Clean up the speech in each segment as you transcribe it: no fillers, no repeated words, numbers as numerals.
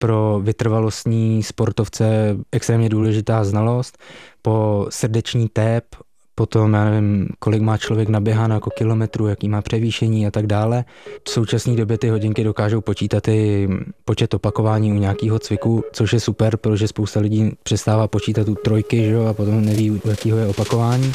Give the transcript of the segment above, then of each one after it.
pro vytrvalostní sportovce extrémně důležitá znalost, po srdeční tép, potom já nevím, kolik má člověk naběháno jako kilometrů, jaký má převýšení a tak dále. V současné době ty hodinky dokážou počítat i počet opakování u nějakého cviku, což je super, protože spousta lidí přestává počítat u trojky, že jo, a potom neví, u jakého je opakování.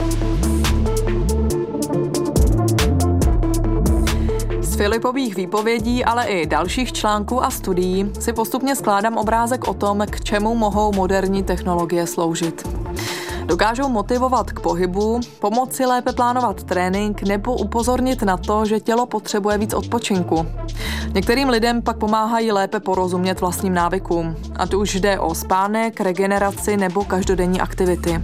Z Filipových výpovědí, ale i dalších článků a studií si postupně skládám obrázek o tom, k čemu mohou moderní technologie sloužit. Dokážou motivovat k pohybu, pomoci lépe plánovat trénink nebo upozornit na to, že tělo potřebuje víc odpočinku. Některým lidem pak pomáhají lépe porozumět vlastním návykům, ať už jde o spánek, regeneraci nebo každodenní aktivity.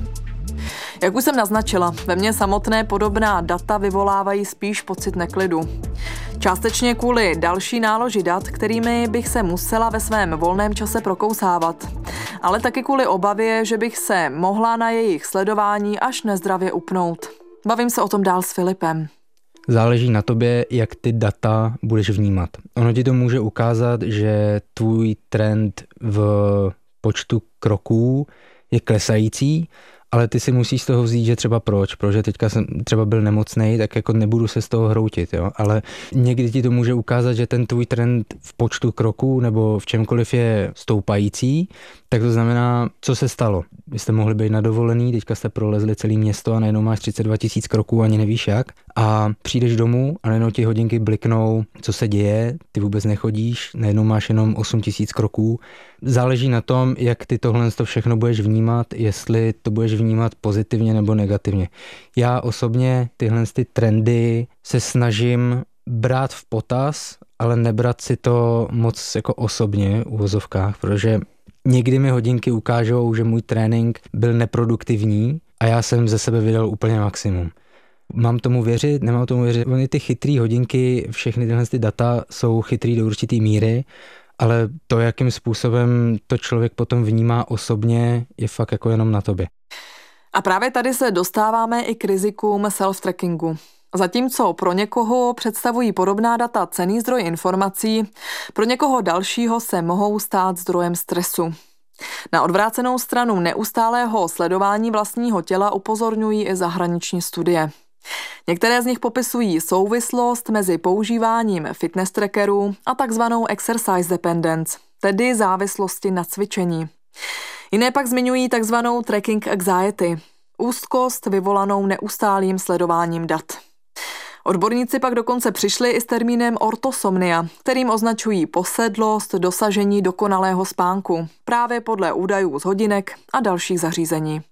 Jak už jsem naznačila, ve mně samotné podobná data vyvolávají spíš pocit neklidu. Částečně kvůli další náloži dat, kterými bych se musela ve svém volném čase prokousávat, ale taky kvůli obavě, že bych se mohla na jejich sledování až nezdravě upnout. Bavím se o tom dál s Filipem. Záleží na tobě, jak ty data budeš vnímat. Ono ti to může ukázat, že tvůj trend v počtu kroků je klesající, ale ty si musíš z toho vzít, že třeba protože teďka jsem třeba byl nemocnej, tak jako nebudu se z toho hroutit, jo, ale někdy ti to může ukázat, že ten tvůj trend v počtu kroků nebo v čemkoliv je stoupající, tak to znamená, co se stalo. Vy jste mohli být na dovolený, teďka jste prolezli celé město a najednou máš 32 000 kroků, ani nevíš jak, a přijdeš domů a najednou ti hodinky bliknou, co se děje, ty vůbec nechodíš, najednou máš jenom 8 000 kroků. Záleží na tom, jak ty tohle všechno budeš vnímat, jestli to budeš vnímat pozitivně nebo negativně. Já osobně tyhle trendy se snažím brát v potaz, ale nebrat si to moc jako osobně v uvozovkách, protože někdy mi hodinky ukážou, že můj trénink byl neproduktivní a já jsem ze sebe vydal úplně maximum. Mám tomu věřit, nemám tomu věřit. Ony ty chytrý hodinky, všechny tyhle data jsou chytrý do určitý míry, ale to, jakým způsobem to člověk potom vnímá osobně, je fakt jako jenom na tobě. A právě tady se dostáváme i k rizikům self-trackingu. Zatímco pro někoho představují podobná data cenný zdroj informací, pro někoho dalšího se mohou stát zdrojem stresu. Na odvrácenou stranu neustálého sledování vlastního těla upozorňují i zahraniční studie. Některé z nich popisují souvislost mezi používáním fitness trackerů a takzvanou exercise dependence, tedy závislosti na cvičení. Jiné pak zmiňují takzvanou tracking anxiety, úzkost vyvolanou neustálým sledováním dat. Odborníci pak dokonce přišli i s termínem ortosomnia, kterým označují posedlost dosažení dokonalého spánku, právě podle údajů z hodinek a dalších zařízení.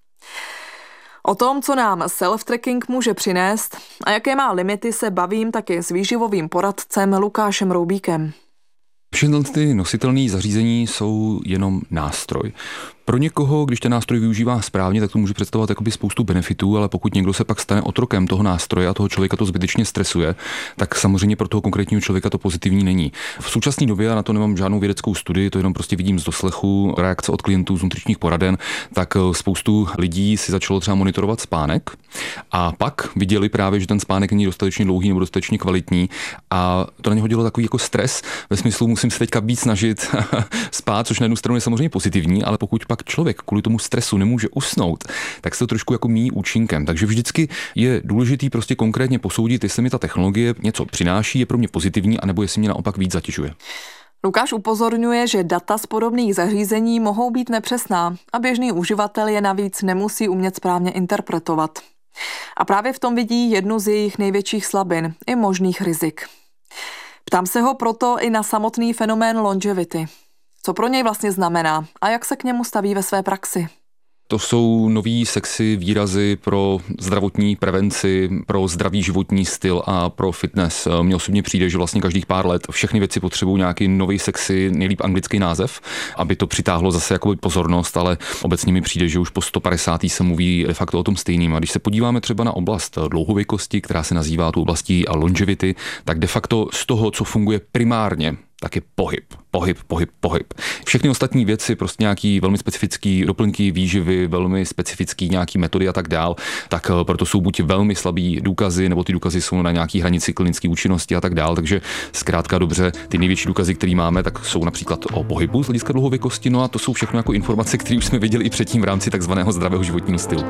O tom, co nám self-tracking může přinést a jaké má limity, se bavím taky s výživovým poradcem Lukášem Roubíkem. Všechny ty nositelné zařízení jsou jenom nástroj. Pro někoho, když ten nástroj využívá správně, tak to může představovat jakoby spoustu benefitů, ale pokud někdo se pak stane otrokem toho nástroje a toho člověka to zbytečně stresuje, tak samozřejmě pro toho konkrétního člověka to pozitivní není. V současné době, já na to nemám žádnou vědeckou studii, to jenom prostě vidím z doslechu, reakce od klientů z nutričních poraden, tak spoustu lidí si začalo třeba monitorovat spánek a pak viděli právě, že ten spánek není dostatečně dlouhý nebo dostatečně kvalitní a to na ně hodilo takový jako stres ve smyslu musím se teďka víc snažit spát, což na jednu stranu je samozřejmě pozitivní, ale pokud pak člověk kvůli tomu stresu nemůže usnout, tak se to trošku jako míjí účinkem. Takže vždycky je důležitý prostě konkrétně posoudit, jestli mi ta technologie něco přináší, je pro mě pozitivní, anebo jestli mě naopak víc zatěžuje. Lukáš upozorňuje, že data z podobných zařízení mohou být nepřesná a běžný uživatel je navíc nemusí umět správně interpretovat. A právě v tom vidí jednu z jejich největších slabin i možných rizik. Ptám se ho proto i na samotný fenomén longevity. Co pro něj vlastně znamená a jak se k němu staví ve své praxi? To jsou nový sexy výrazy pro zdravotní prevenci, pro zdravý životní styl a pro fitness. Mně osobně přijde, že vlastně každých pár let všechny věci potřebují nějaký nový sexy, nejlíp anglický název, aby to přitáhlo zase jakoby pozornost, ale obecně mi přijde, že už po 150. se mluví de facto o tom stejným. A když se podíváme třeba na oblast dlouhověkosti, která se nazývá tu oblastí longevity, tak de facto z toho, co funguje primárně taky pohyb. Všechny ostatní věci, prostě nějaký velmi specifický doplňky výživy, velmi specifický nějaký metody a tak dál, tak proto jsou buď velmi slabý důkazy, nebo ty důkazy jsou na nějaký hranici klinické účinnosti a tak dál. Takže zkrátka dobře, ty největší důkazy, které máme, tak jsou například o pohybu z hlediska dlouhověkosti, no a to jsou všechno jako informace, které už jsme viděli i předtím v rámci takzvaného zdravého životního stylu.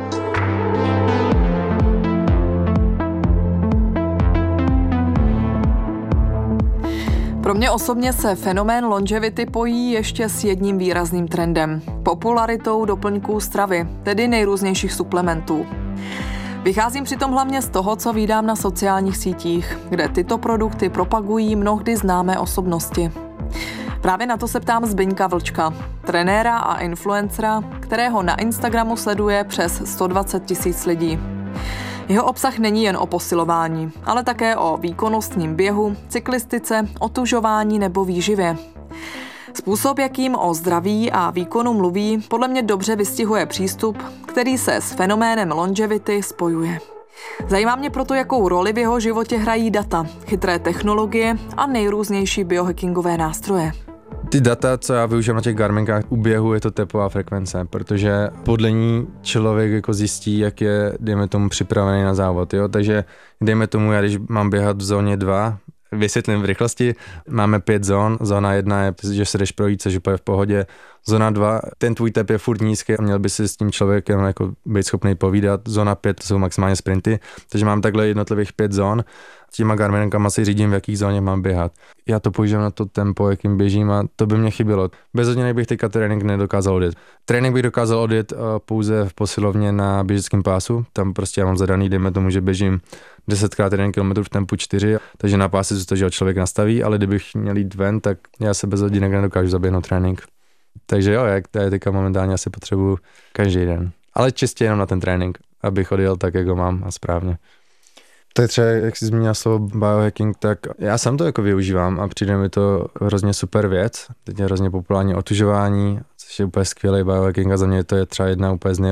Pro mě osobně se fenomén longevity pojí ještě s jedním výrazným trendem. Popularitou doplňků stravy, tedy nejrůznějších suplementů. Vycházím přitom hlavně z toho, co vídám na sociálních sítích, kde tyto produkty propagují mnohdy známé osobnosti. Právě na to se ptám Zbyňka Vlčka, trenéra a influencera, kterého na Instagramu sleduje přes 120 000 lidí. Jeho obsah není jen o posilování, ale také o výkonnostním běhu, cyklistice, otužování nebo výživě. Způsob, jakým o zdraví a výkonu mluví, podle mě dobře vystihuje přístup, který se s fenoménem longevity spojuje. Zajímá mě proto, jakou roli v jeho životě hrají data, chytré technologie a nejrůznější biohackingové nástroje. Ty data, co já využívám na těch Garminkách u běhu, je to tepová frekvence, protože podle ní člověk jako zjistí, jak je, dejme tomu, připravený na závod, jo? Takže dejme tomu, já když mám běhat v zóně 2, vysvětlím v rychlosti, máme 5 zón, zóna 1 je, že se jdeš projít, což je v pohodě, zóna 2, ten tvůj tep je furt nízký a měl by si s tím člověkem jako být schopný povídat, zóna 5 to jsou maximálně sprinty, takže mám takhle jednotlivých 5 zón, těma Garminkama si řídím, v jakých zóně mám běhat. Já to používám na to tempo, jakým běžím a to by mě chybělo. Bez hodiny bych teďka trénink nedokázal odjet. Trénink bych dokázal odjet pouze v posilovně na běžeckém pásu, tam prostě já mám zadaný, dejme tomu, že běžím 10x1 km v tempu 4, takže na páse se to, že člověk nastaví, ale kdybych měl jít ven, tak já se bez hodinek nedokážu zaběhnout trénink. Takže jo, jak já teďka momentálně asi potřebuju každý den. Ale čistě jenom na ten trénink, abych odjel tak, jak ho mám a správně. To je třeba, jak jsi zmínil slovo biohacking, tak já sám to jako využívám a přijde mi to hrozně super věc. Teď je hrozně populární otužování, což je úplně skvělý biohacking a za mě to je třeba jedna úplně z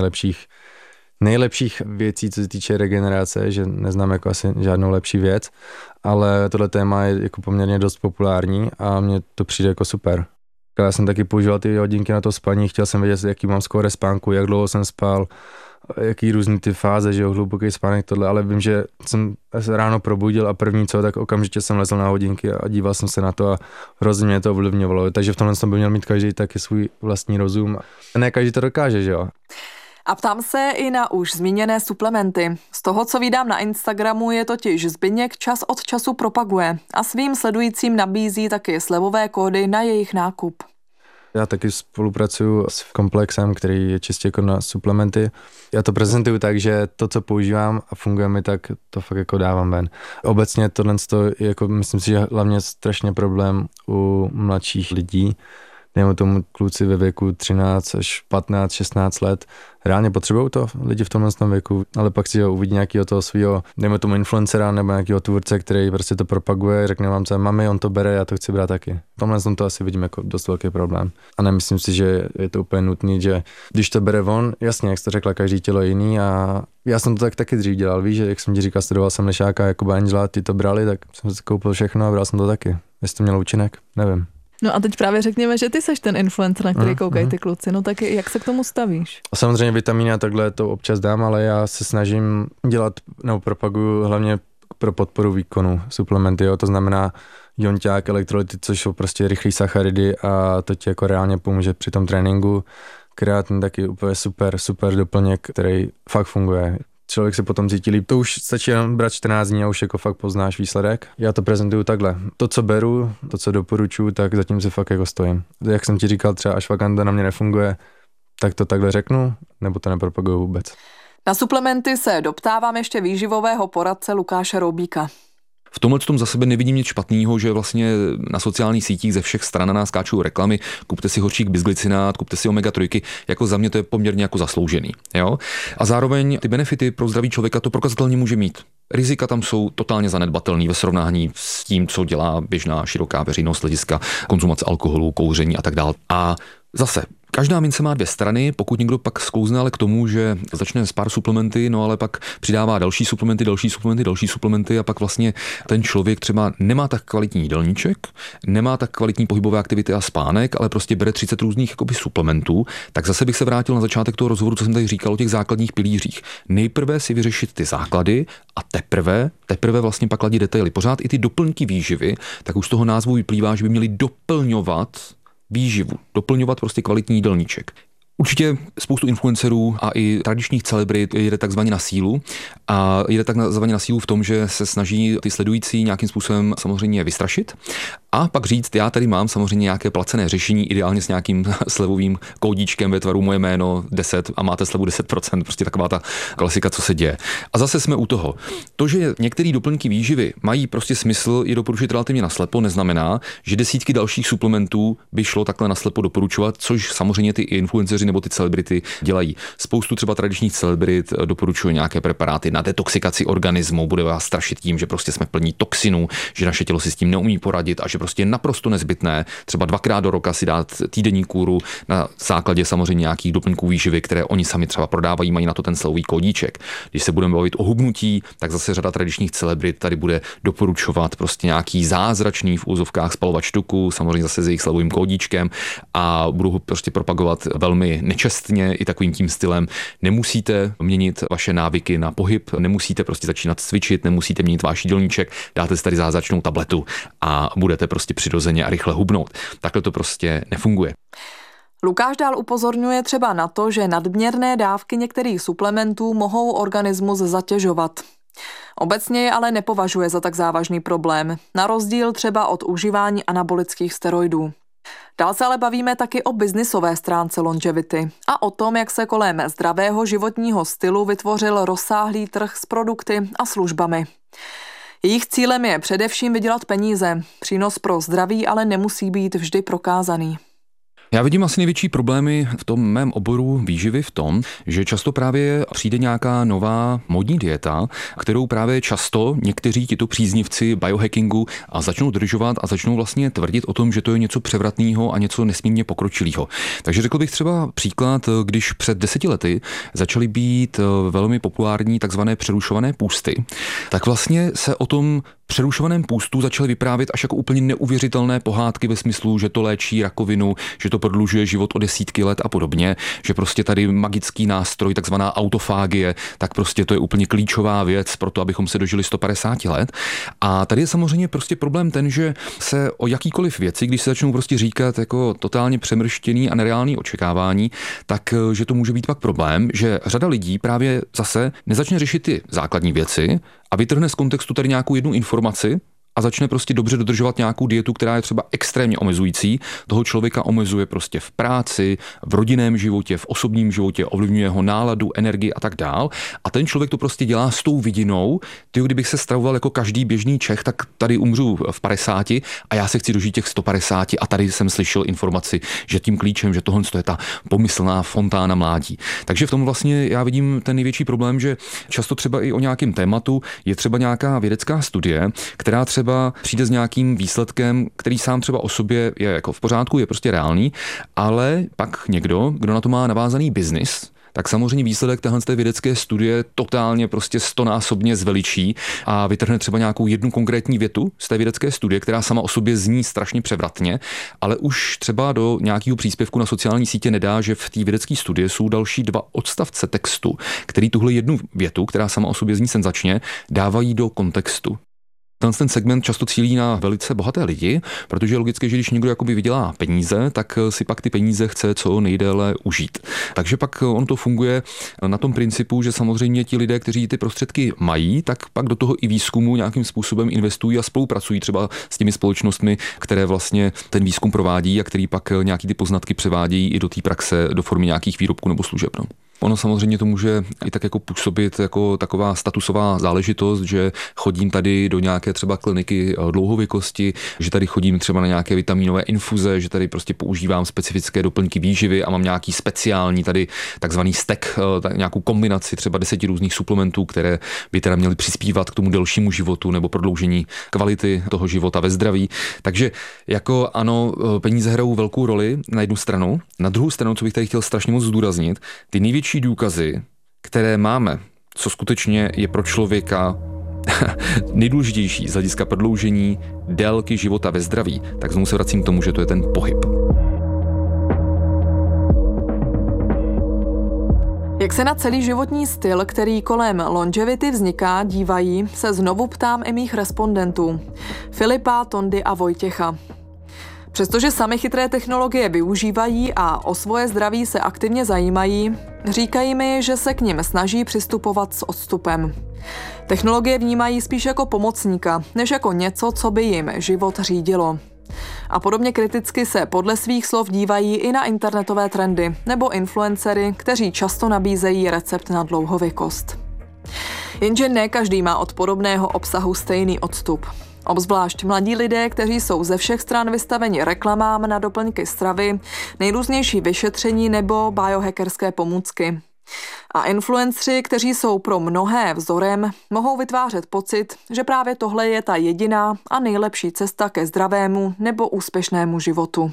nejlepších věcí, co se týče regenerace, že neznám jako asi žádnou lepší věc, ale tohle téma je jako poměrně dost populární a mně to přijde jako super. Já jsem taky používal ty hodinky na to spaní, chtěl jsem vědět, jaký mám skóre spánku, jak dlouho jsem spal, jaký různý ty fáze, že jo, hluboký spánek, tohle, ale vím, že jsem se ráno probudil a první co, tak okamžitě jsem lezl na hodinky a díval jsem se na to a hrozně mě to ovlivňovalo, takže v tomhle by měl mít každý taky svůj vlastní rozum a ne každý to dokáže, že jo. A ptám se i na už zmíněné suplementy. Z toho, co vídám na Instagramu, je totiž Zbyněk čas od času propaguje a svým sledujícím nabízí taky slevové kódy na jejich nákup. Já taky spolupracuju s komplexem, který je čistě jako na suplementy. Já to prezentuju tak, že to, co používám a funguje mi, tak to fakt jako dávám ven. Obecně tohle je jako, myslím si, že hlavně strašně problém u mladších lidí. Dejme tomu kluci ve věku 13 až 15, 16 let. Reálně potřebují to lidi v tomhle věku, ale pak si ho uvidí nějakého toho svého, dejme tomu influencera nebo nějakého tvůrce, který prostě to propaguje, řekne vám, co mami, on to bere, já to chci brát taky. V tomhle to asi vidím jako dost velký problém. A nemyslím si, že je to úplně nutný, že když to bere on, jasně, jak jsi to řekla, každý tělo je jiný a já jsem to tak taky dřív dělal, víš, že jak jsem ti říkal, sledoval jsem Lešáka, Jakuba Angela, ty to brali, tak jsem si koupil všechno a bral jsem to taky. Jestli to mělo účinek, nevím. No a teď právě řekněme, že ty seš ten influencer, na který koukají ty kluci, no tak jak se k tomu stavíš? Samozřejmě vitamíny a takhle to občas dám, ale já se snažím dělat, nebo propaguju hlavně pro podporu výkonu suplementy, jo? To znamená jonťák, elektrolyty, což jsou prostě rychlý sacharidy a to ti jako reálně pomůže při tom tréninku. Kreatin taky úplně super doplněk, který fakt funguje. Člověk se potom cítí líp. To už stačí jenom brát 14 dní a už jako fakt poznáš výsledek. Já to prezentuju takhle. To, co beru, to, co doporučuji, tak zatím si fakt jako stojím. Jak jsem ti říkal, třeba ashwagandha na mě nefunguje, tak to takhle řeknu, nebo to nepropaguju vůbec. Na suplementy se doptávám ještě výživového poradce Lukáše Roubíka. V tomhle tom za sebe nevidím nic špatného, že vlastně na sociálních sítích ze všech stran na nás skáčou reklamy, kupte si horčík bisglycinát, kupte si omega-3, jako za mě to je poměrně jako zasloužený. Jo? A zároveň ty benefity pro zdraví člověka to prokazatelně může mít. Rizika tam jsou totálně zanedbatelný ve srovnání s tím, co dělá běžná široká veřejnost hlediska konzumace alkoholu, kouření a tak dále. A zase, Každá mince má dvě strany, pokud někdo pak sklouzne ale k tomu, že začne s pár suplementy, no ale pak přidává další suplementy a pak vlastně ten člověk třeba nemá tak kvalitní jídelníček, nemá tak kvalitní pohybové aktivity a spánek, ale prostě bere 30 různých jakoby suplementů, tak zase bych se vrátil na začátek toho rozhovoru, co jsem tady říkal o těch základních pilířích. Nejprve si vyřešit ty základy a teprve vlastně pak ladit detaily. Pořád i ty doplňky výživy, tak už z toho názvu vyplývá, že by měli doplňovat výživu, doplňovat prostě kvalitní jídelníček. Určitě spoustu influencerů a i tradičních celebrit jede takzvaně na sílu a jede takzvaně na sílu v tom, že se snaží ty sledující nějakým způsobem samozřejmě vystrašit a pak říct, já tady mám samozřejmě nějaké placené řešení, ideálně s nějakým slevovým kódíčkem ve tvaru moje jméno 10 a máte slevu 10%, prostě taková ta klasika, co se děje. A zase jsme u toho. To, že některé doplňky výživy mají prostě smysl je doporučit relativně naslepo, neznamená, že desítky dalších suplementů by šlo takhle naslepo doporučovat, což samozřejmě ty influenceři nebo ty celebrity dělají. Spoustu třeba tradičních celebrit doporučuje nějaké preparáty na detoxikaci organismu, bude vás strašit tím, že prostě jsme plní toxinů, že naše tělo si s tím neumí poradit a že prostě je naprosto nezbytné třeba 2krát do roka si dát týdenní kůru na základě samozřejmě nějakých doplňků výživy, které oni sami třeba prodávají, mají na to ten slevový kódíček. Když se budeme bavit o hubnutí, tak zase řada tradičních celebrit tady bude doporučovat prostě nějaký zázračný v úzovkách spalovač tuku, samozřejmě zase s jejich slevovým kódíčkem a budou ho prostě propagovat velmi nečestně i takovým tím stylem. Nemusíte měnit vaše návyky na pohyb, nemusíte prostě začínat cvičit, nemusíte měnit váš jídelníček, dáte si tady zázračnou tabletu a budete prostě přirozeně a rychle hubnout. Takhle to prostě nefunguje. Lukáš dál upozorňuje třeba na to, že nadměrné dávky některých suplementů mohou organismus zatěžovat. Obecně je ale nepovažuje za tak závažný problém, na rozdíl třeba od užívání anabolických steroidů. Dál se ale bavíme taky o biznisové stránce longevity a o tom, jak se kolem zdravého životního stylu vytvořil rozsáhlý trh s produkty a službami. Jejich cílem je především vydělat peníze. Přínos pro zdraví ale nemusí být vždy prokázaný. Já vidím asi největší problémy v tom mém oboru výživy v tom, že často právě přijde nějaká nová módní dieta, kterou právě často někteří tito příznivci biohackingu a začnou dodržovat a začnou vlastně tvrdit o tom, že to je něco převratného a něco nesmírně pokročilého. Takže řekl bych třeba příklad, když před 10 lety začaly být velmi populární takzvané přerušované půsty, tak vlastně se o tom přerušovaném půstu začaly vyprávět až jako úplně neuvěřitelné pohádky ve smyslu, že to léčí rakovinu, že to prodlužuje život o desítky let a podobně, že prostě tady magický nástroj, takzvaná autofágie, tak prostě to je úplně klíčová věc pro to, abychom se dožili 150 let. A tady je samozřejmě prostě problém ten, že se o jakýkoliv věci, když se začnou prostě říkat jako totálně přemrštěný a nereálný očekávání, tak že to může být pak problém, že řada lidí právě zase nezačne řešit ty základní věci a vytrhne z kontextu tady nějakou jednu informaci a začne prostě dobře dodržovat nějakou dietu, která je třeba extrémně omezující. Toho člověka omezuje prostě v práci, v rodinném životě, v osobním životě, ovlivňuje jeho náladu, energii a tak dál. A ten člověk to prostě dělá s tou vidinou, kdybych se stravoval jako každý běžný Čech, tak tady umřu v 50 a já se chci dožít těch 150 a tady jsem slyšel informaci, že tím klíčem, že tohle je ta pomyslná fontána mládí. Takže v tom vlastně já vidím ten největší problém, že často třeba i o nějakém tématu je třeba nějaká vědecká studie, která třeba přijde s nějakým výsledkem, který sám třeba o sobě je jako v pořádku, je prostě reálný, ale pak někdo, kdo na to má navázaný biznis, tak samozřejmě výsledek téhle vědecké studie totálně prostě 100násobně zveličí a vytrhne třeba nějakou jednu konkrétní větu z té vědecké studie, která sama o sobě zní strašně převratně, ale už třeba do nějakého příspěvku na sociální sítě nedá, že v té vědecké studii jsou další 2 odstavce textu, který tuhle jednu větu, která sama o sobě zní senzačně, dávají do kontextu. Ten segment často cílí na velice bohaté lidi, protože je logické, že když někdo jakoby vydělá peníze, tak si pak ty peníze chce co nejdéle užít. Takže pak on to funguje na tom principu, že samozřejmě ti lidé, kteří ty prostředky mají, tak pak do toho i výzkumu nějakým způsobem investují a spolupracují třeba s těmi společnostmi, které vlastně ten výzkum provádí a který pak nějaký ty poznatky převádějí i do té praxe do formy nějakých výrobků nebo služeb. No. Ono samozřejmě to může i tak jako působit jako taková statusová záležitost, že chodím tady do nějaké třeba kliniky dlouhověkosti, že tady chodím třeba na nějaké vitamínové infuze, že tady prostě používám specifické doplňky výživy a mám nějaký speciální tady takzvaný stack, nějakou kombinaci třeba 10 různých suplementů, které by teda měly přispívat k tomu delšímu životu nebo prodloužení kvality toho života ve zdraví. Takže jako ano, peníze hrajou velkou roli na jednu stranu. Na druhou stranu, co bych tady chtěl strašně moc zdůraznit, ty největší důkazy, které máme, co skutečně je pro člověka nejdůležitější z hlediska prodloužení délky života ve zdraví, tak znovu se vracím k tomu, že to je ten pohyb. Jak se na celý životní styl, který kolem longevity vzniká, dívají, se znovu ptám i mých respondentů. Filipa, Tondy a Vojtěcha. Přestože sami chytré technologie využívají a o svoje zdraví se aktivně zajímají, říkají mi, že se k nim snaží přistupovat s odstupem. Technologie vnímají spíš jako pomocníka, než jako něco, co by jim život řídilo. A podobně kriticky se podle svých slov dívají i na internetové trendy nebo influencery, kteří často nabízejí recept na dlouhověkost. Jenže ne každý má od podobného obsahu stejný odstup. Obzvlášť mladí lidé, kteří jsou ze všech stran vystaveni reklamám na doplňky stravy, nejrůznější vyšetření nebo biohackerské pomůcky. A influenceri, kteří jsou pro mnohé vzorem, mohou vytvářet pocit, že právě tohle je ta jediná a nejlepší cesta ke zdravému nebo úspěšnému životu.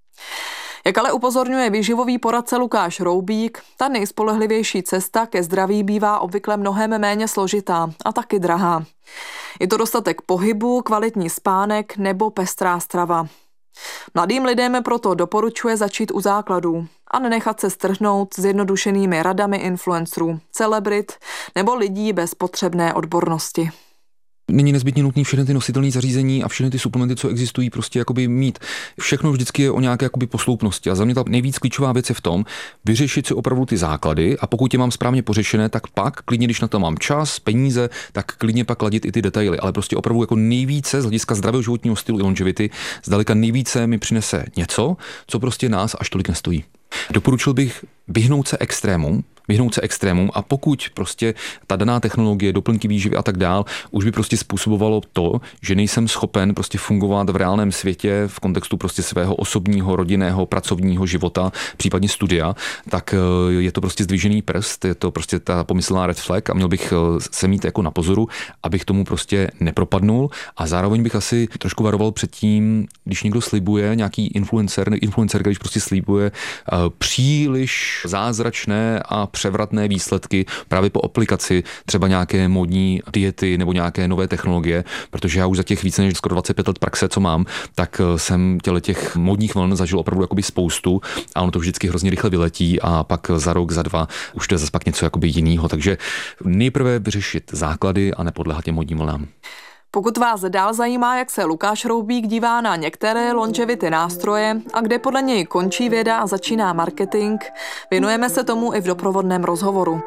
Jak ale upozorňuje výživový poradce Lukáš Roubík, ta nejspolehlivější cesta ke zdraví bývá obvykle mnohem méně složitá a taky drahá. Je to dostatek pohybu, kvalitní spánek nebo pestrá strava. Mladým lidem proto doporučuje začít u základů a nenechat se strhnout zjednodušenými radami influencerů, celebrit nebo lidí bez potřebné odbornosti. Není nezbytně nutný všechny ty nositelné zařízení a všechny ty suplementy, co existují, prostě jakoby mít. Všechno vždycky je o nějaké jakoby posloupnosti. A za mě ta nejvíc klíčová věc je v tom, vyřešit si opravdu ty základy a pokud je mám správně pořešené, tak pak klidně, když na to mám čas, peníze, tak klidně pak ladit i ty detaily. Ale prostě opravdu jako nejvíce z hlediska zdravého životního stylu i longevity, zdaleka nejvíce mi přinese něco, co prostě nás až tolik nestojí. Doporučil bych vyhnout se extrémům a pokud prostě ta daná technologie, doplňky výživy a tak dál, už by prostě způsobovalo to, že nejsem schopen prostě fungovat v reálném světě v kontextu prostě svého osobního, rodinného, pracovního života, případně studia, tak je to prostě zdvižený prst, je to prostě ta pomyslná red flag a měl bych se mít jako na pozoru, abych tomu prostě nepropadnul a zároveň bych asi trošku varoval před tím, když někdo slibuje, nějaký influencer, když prostě slibuje příliš zázračné a převratné výsledky právě po aplikaci třeba nějaké módní diety nebo nějaké nové technologie, protože já už za těch více než skoro 25 let praxe, co mám, tak jsem těch módních vln zažil opravdu jakoby spoustu a ono to vždycky hrozně rychle vyletí a pak za rok, za dva už to je zase pak něco jakoby jinýho, takže nejprve vyřešit základy a nepodléhat těm módním vlnám. Pokud vás dál zajímá, jak se Lukáš Roubík dívá na některé longevity nástroje a kde podle něj končí věda a začíná marketing, věnujeme se tomu i v doprovodném rozhovoru.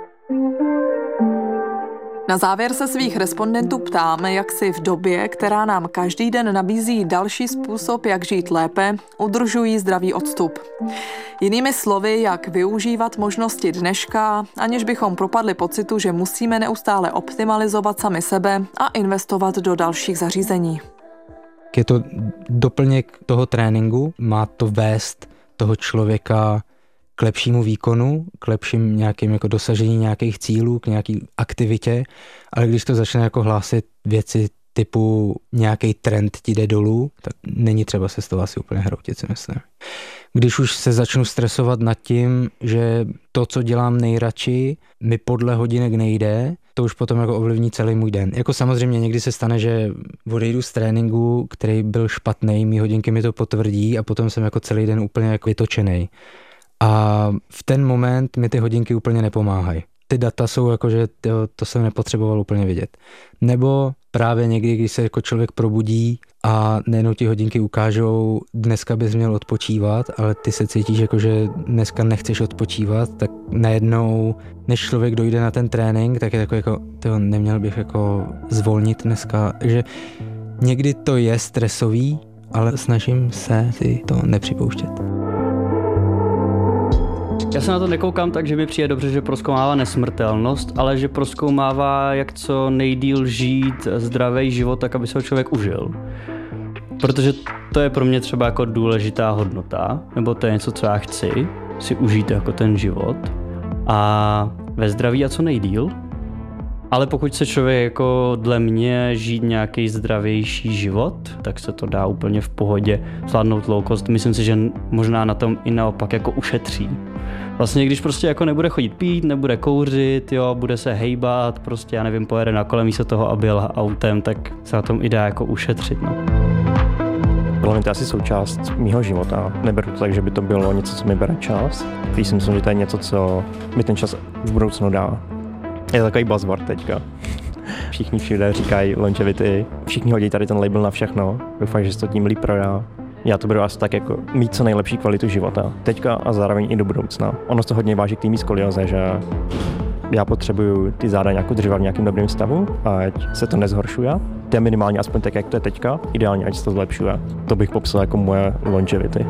Na závěr se svých respondentů ptáme, jak si v době, která nám každý den nabízí další způsob, jak žít lépe, udržují zdravý odstup. Jinými slovy, jak využívat možnosti dneška, aniž bychom propadli pocitu, že musíme neustále optimalizovat sami sebe a investovat do dalších zařízení. Je to doplněk toho tréninku, má to vést toho člověka k lepšímu výkonu, k lepším nějakým jako dosažení nějakých cílů, k nějaký aktivitě, ale když to začne jako hlásit věci typu nějaký trend ti jde dolů, tak není třeba se z toho asi úplně hroutit, si myslím. Když už se začnu stresovat nad tím, že to, co dělám nejradši, mi podle hodinek nejde, to už potom jako ovlivní celý můj den. Jako samozřejmě někdy se stane, že odejdu z tréninku, který byl špatný, mý hodinky mi to potvrdí a potom jsem jako celý den úplně jako vytočenej. A v ten moment mi ty hodinky úplně nepomáhají. Ty data jsou jako, že to jsem nepotřeboval úplně vidět. Nebo právě někdy, když se jako člověk probudí a nejenom ti hodinky ukážou, dneska bys měl odpočívat, ale ty se cítíš jako, že dneska nechceš odpočívat, tak najednou, než člověk dojde na ten trénink, tak je takový jako, neměl bych jako zvolnit dneska. Takže někdy to je stresový, ale snažím se si to nepřipouštět. Já se na to nekoukám tak, že mi přijde dobře, že prozkoumává nesmrtelnost, ale že prozkoumává, jak co nejdýl žít zdravý život, tak aby se ho člověk užil. Protože to je pro mě třeba jako důležitá hodnota, nebo to je něco, co já chci si užít jako ten život a ve zdraví a co nejdýl. Ale pokud se člověk jako dle mě žít nějaký zdravější život, tak se to dá úplně v pohodě zvládnout low cost. Myslím si, že možná na tom i naopak jako ušetří. Vlastně když prostě jako nebude chodit pít, nebude kouřit, jo, bude se hejbat, prostě já nevím, pojede na kole místo toho, aby jel autem, tak se na tom i dá jako ušetřit, no. Podle mě to je asi součást mýho života. Neberu to tak, že by to bylo něco, co mi bere čas. Když si myslím, že to je něco, co mi ten čas v budoucnu dá. Je to takový buzzword teďka. Všichni všude říkají longevity, všichni hodí tady ten label na všechno. Doufám, že se to tím líp prodá. Já to beru asi tak jako mít co nejlepší kvalitu života. Teďka a zároveň i do budoucna. Ono to hodně váží k té mý skolioze, že já potřebuju ty záda nějak udržovat v nějakém dobrém stavu, ať se to nezhoršuje. To je minimálně aspoň tak, jak to je teďka, ideálně, ať se to zlepšuje. To bych popsal jako moje longevity.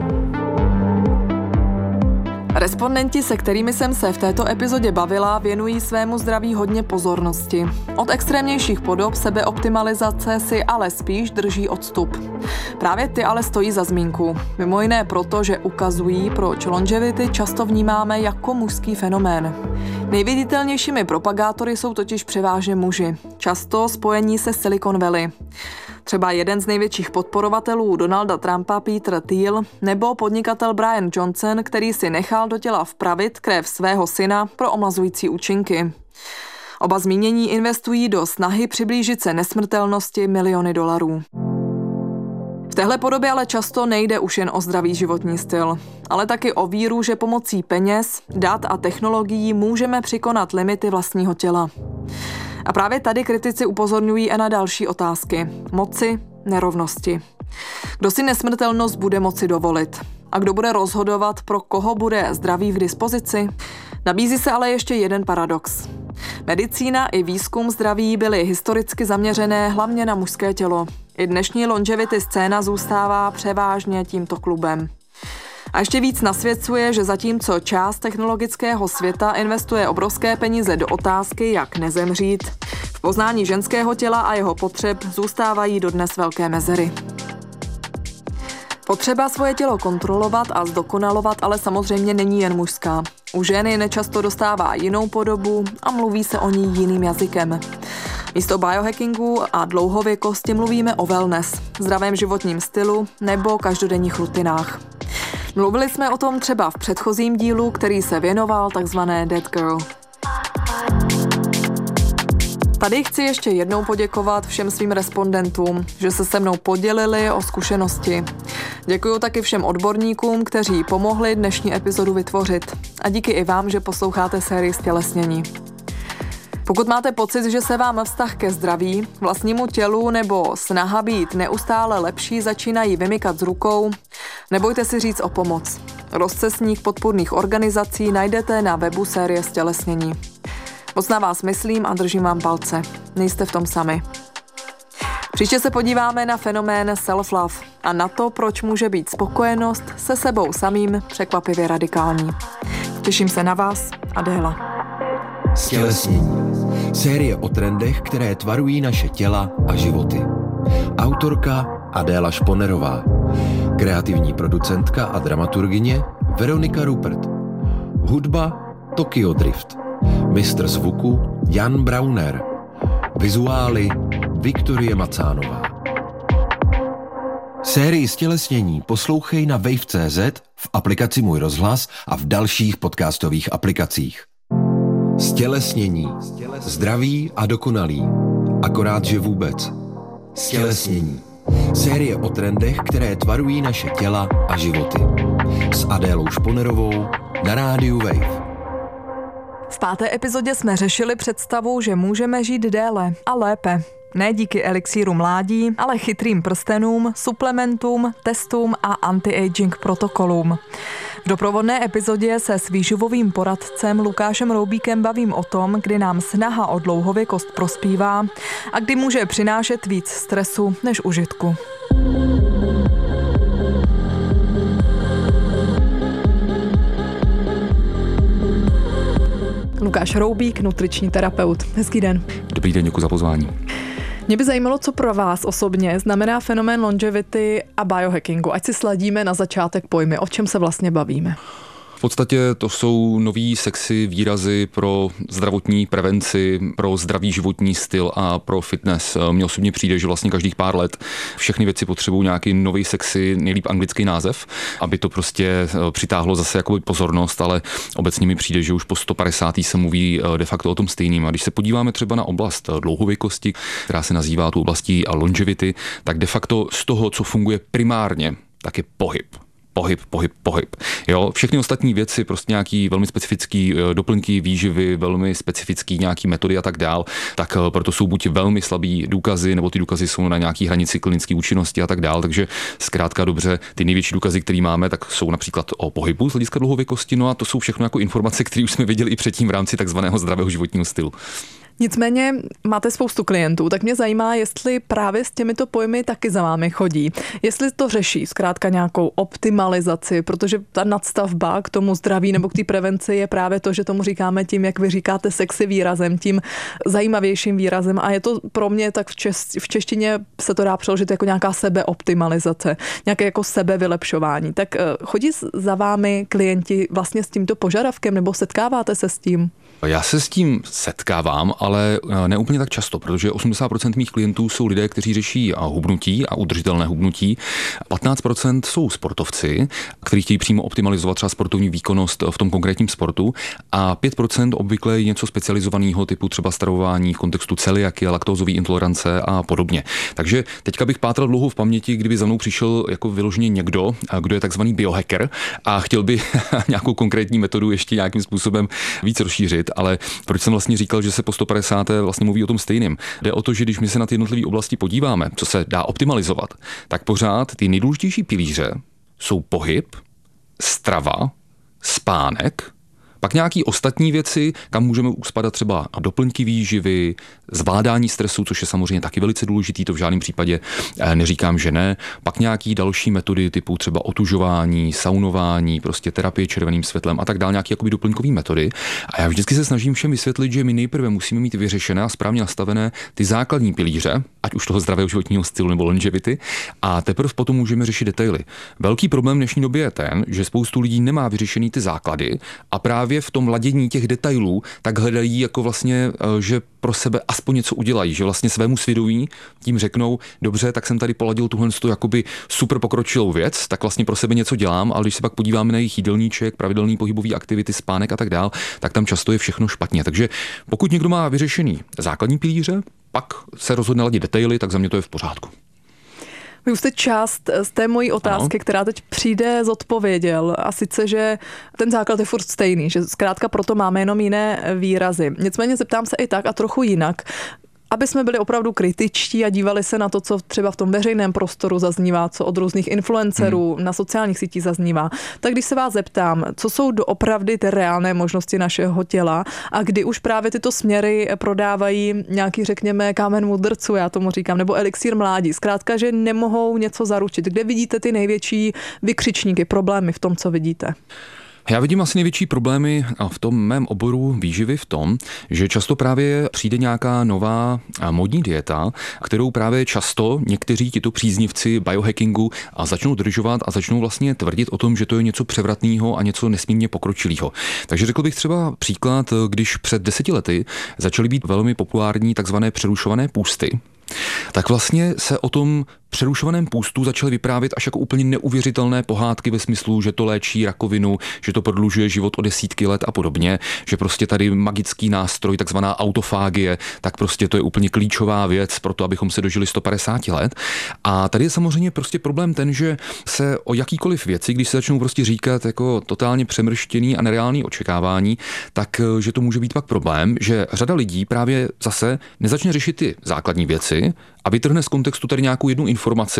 Respondenti, se kterými jsem se v této epizodě bavila, věnují svému zdraví hodně pozornosti. Od extrémnějších podob sebeoptimalizace si ale spíš drží odstup. Právě ty ale stojí za zmínku. Mimo jiné proto, že ukazují, proč longevity často vnímáme jako mužský fenomén. Nejviditelnějšími propagátory jsou totiž převážně muži, často spojení se Silicon Valley. Třeba jeden z největších podporovatelů Donalda Trumpa, Peter Thiel, nebo podnikatel Brian Johnson, který si nechal do těla vpravit krev svého syna pro omlazující účinky. Oba zmínění investují do snahy přiblížit se nesmrtelnosti miliony dolarů. V téhle podobě ale často nejde už jen o zdravý životní styl, ale taky o víru, že pomocí peněz, dat a technologií můžeme překonat limity vlastního těla. A právě tady kritici upozorňují i na další otázky. Moci, nerovnosti. Kdo si nesmrtelnost bude moci dovolit? A kdo bude rozhodovat, pro koho bude zdraví k dispozici? Nabízí se ale ještě jeden paradox. Medicína i výzkum zdraví byly historicky zaměřené hlavně na mužské tělo. I dnešní longevity scéna zůstává převážně tímto klubem. A ještě víc nasvědcuje, že zatímco část technologického světa investuje obrovské peníze do otázky, jak nezemřít, v poznání ženského těla a jeho potřeb zůstávají dodnes velké mezery. Potřeba svoje tělo kontrolovat a zdokonalovat ale samozřejmě není jen mužská. U ženy nečasto dostává jinou podobu a mluví se o ní jiným jazykem. Místo biohackingu a dlouhověkosti mluvíme o wellness, zdravém životním stylu nebo každodenních rutinách. Mluvili jsme o tom třeba v předchozím dílu, který se věnoval takzvané Dead Girl. Tady chci ještě jednou poděkovat všem svým respondentům, že se se mnou podělili o zkušenosti. Děkuju taky všem odborníkům, kteří pomohli dnešní epizodu vytvořit. A díky i vám, že posloucháte sérii Stělesnění. Pokud máte pocit, že se vám vztah ke zdraví, vlastnímu tělu nebo snaha být neustále lepší začínají vymykat z rukou, nebojte si říct o pomoc. Rozcestník podpůrných organizací najdete na webu série Stělesnění. Moc na vás myslím a držím vám palce. Nejste v tom sami. Příště se podíváme na fenomén self-love a na to, proč může být spokojenost se sebou samým překvapivě radikální. Těším se na vás, Adéla. Stělesnění. Série o trendech, které tvarují naše těla a životy. Autorka Adéla Šponerová. Kreativní producentka a dramaturgyně Veronika Rupert. Hudba Tokyo Drift. Mistr zvuku Jan Brauner. Vizuály Viktorie Macánová. Sérii Stělesnění poslouchej na wave.cz, v aplikaci Můj rozhlas a v dalších podcastových aplikacích. Stělesnění. Zdraví a dokonalý. Akorát, že vůbec. Stělesnění. Série o trendech, které tvarují naše těla a životy. S Adélou Šponerovou na rádiu Wave. V 5. epizodě jsme řešili představu, že můžeme žít déle a lépe. Ne díky elixíru mládí, ale chytrým prstenům, suplementům, testům a anti-aging protokolům. V doprovodné epizodě se s výživovým poradcem Lukášem Roubíkem bavím o tom, kdy nám snaha o dlouhověkost prospívá a kdy může přinášet víc stresu než užitku. Lukáš Roubík, nutriční terapeut. Hezký den. Dobrý den, děkuji za pozvání. Mě by zajímalo, co pro vás osobně znamená fenomén longevity a biohackingu. Ať si sladíme na začátek pojmy, o čem se vlastně bavíme. V podstatě to jsou nový sexy výrazy pro zdravotní prevenci, pro zdravý životní styl a pro fitness. Mně osobně přijde, že vlastně každých pár let všechny věci potřebují nějaký nový sexy, nejlíp anglický název, aby to prostě přitáhlo zase jakoby pozornost, ale obecně mi přijde, že už po 150. se mluví de facto o tom stejným. A když se podíváme třeba na oblast dlouhověkosti, která se nazývá tu oblastí longevity, tak de facto z toho, co funguje primárně, tak je pohyb. Pohyb. Jo, všechny ostatní věci, prostě nějaký velmi specifický doplňky výživy, velmi specifický nějaký metody a tak dál, tak proto jsou buď velmi slabý důkazy, nebo ty důkazy jsou na nějaký hranici klinické účinnosti a tak dál. Takže zkrátka dobře, ty největší důkazy, které máme, tak jsou například o pohybu z hlediska dlouhověkosti, no a to jsou všechno jako informace, které už jsme viděli i předtím v rámci takzvaného zdravého životního stylu. Nicméně máte spoustu klientů, tak mě zajímá, jestli právě s těmito pojmy taky za vámi chodí. Jestli to řeší zkrátka nějakou optimalizaci, protože ta nadstavba k tomu zdraví nebo k té prevenci je právě to, že tomu říkáme tím, jak vy říkáte, sexy výrazem, tím zajímavějším výrazem a je to pro mě tak v češtině se to dá přeložit jako nějaká sebeoptimalizace, nějaké jako sebevylepšování. Tak chodí za vámi klienti vlastně s tímto požadavkem nebo setkáváte se s tím? Já se s tím setkávám, ale ne úplně tak často, protože 80% mých klientů jsou lidé, kteří řeší hubnutí a udržitelné hubnutí. 15% jsou sportovci, kteří chtějí přímo optimalizovat třeba sportovní výkonnost v tom konkrétním sportu a 5% obvykle je něco specializovaného typu třeba stravování v kontextu celiakie, laktózové intolerance a podobně. Takže teďka bych pátral dlouho v paměti, kdyby za mnou přišel jako vyloženě někdo, kdo je takzvaný biohacker a chtěl by nějakou konkrétní metodu ještě nějakým způsobem víc rozšířit. Ale proč jsem vlastně říkal, že se po 150. vlastně mluví o tom stejným? Jde o to, že když my se na ty jednotlivé oblasti podíváme, co se dá optimalizovat, tak pořád ty nejdůležitější pilíře jsou pohyb, strava, spánek, pak nějaký ostatní věci, kam můžeme uspadat třeba doplňky výživy, zvládání stresu, což je samozřejmě taky velice důležitý, to v žádném případě neříkám, že ne. Pak nějaký další metody typu třeba otužování, saunování, prostě terapie červeným světlem a tak dále, nějaké jakoby doplňkové metody. A já vždycky se snažím všem vysvětlit, že my nejprve musíme mít vyřešené a správně nastavené ty základní pilíře, ať už toho zdravého životního stylu nebo longevity, a teprve potom můžeme řešit detaily. Velký problém v dnešní době je ten, že spoustu lidí nemá vyřešený ty základy a právě v tom ladění těch detailů tak hledají jako vlastně, že pro sebe aspoň něco udělají, že vlastně svému svědomí tím řeknou, dobře, tak jsem tady poladil tuhle jakoby super pokročilou věc, tak vlastně pro sebe něco dělám, ale když se pak podíváme na jejich jídelníček, pravidelný pohybový aktivity, spánek a tak dál, tak tam často je všechno špatně. Takže pokud někdo má vyřešený základní pilíře, pak se rozhodne ladit detaily, tak za mě to je v pořádku. Vy už jste část z té mojí otázky, která teď přijde, zodpověděl. A sice, že ten základ je furt stejný, že zkrátka proto máme jenom jiné výrazy. Nicméně zeptám se i tak a trochu jinak. Aby jsme byli opravdu kritičtí a dívali se na to, co třeba v tom veřejném prostoru zaznívá, co od různých influencerů na sociálních sítích zaznívá. Tak když se vás zeptám, co jsou doopravdy ty reálné možnosti našeho těla a kdy už právě tyto směry prodávají nějaký, řekněme, kámen mudrců, já tomu říkám, nebo elixír mládí. Zkrátka, že nemohou něco zaručit. Kde vidíte ty největší vykřičníky, problémy v tom, co vidíte? Já vidím asi největší problémy v tom mém oboru výživy v tom, že často právě přijde nějaká nová modní dieta, kterou právě často někteří tito příznivci biohackingu začnou dodržovat a začnou vlastně tvrdit o tom, že to je něco převratného a něco nesmírně pokročilého. Takže řekl bych třeba příklad, když před 10 lety začaly být velmi populární takzvané přerušované půsty, tak vlastně se o tom přerušovaném půstu začaly vyprávět až jako úplně neuvěřitelné pohádky ve smyslu, že to léčí rakovinu, že to prodlužuje život o desítky let a podobně, že prostě tady magický nástroj, takzvaná autofágie, tak prostě to je úplně klíčová věc pro to, abychom se dožili 150 let. A tady je samozřejmě prostě problém ten, že se o jakýkoliv věci, když se začnou prostě říkat jako totálně přemrštěný a nereálný očekávání, tak že to může být pak problém, že řada lidí právě zase nezačne řešit ty základní věci a vytrhne z kontextu tady nějakou jednu informaci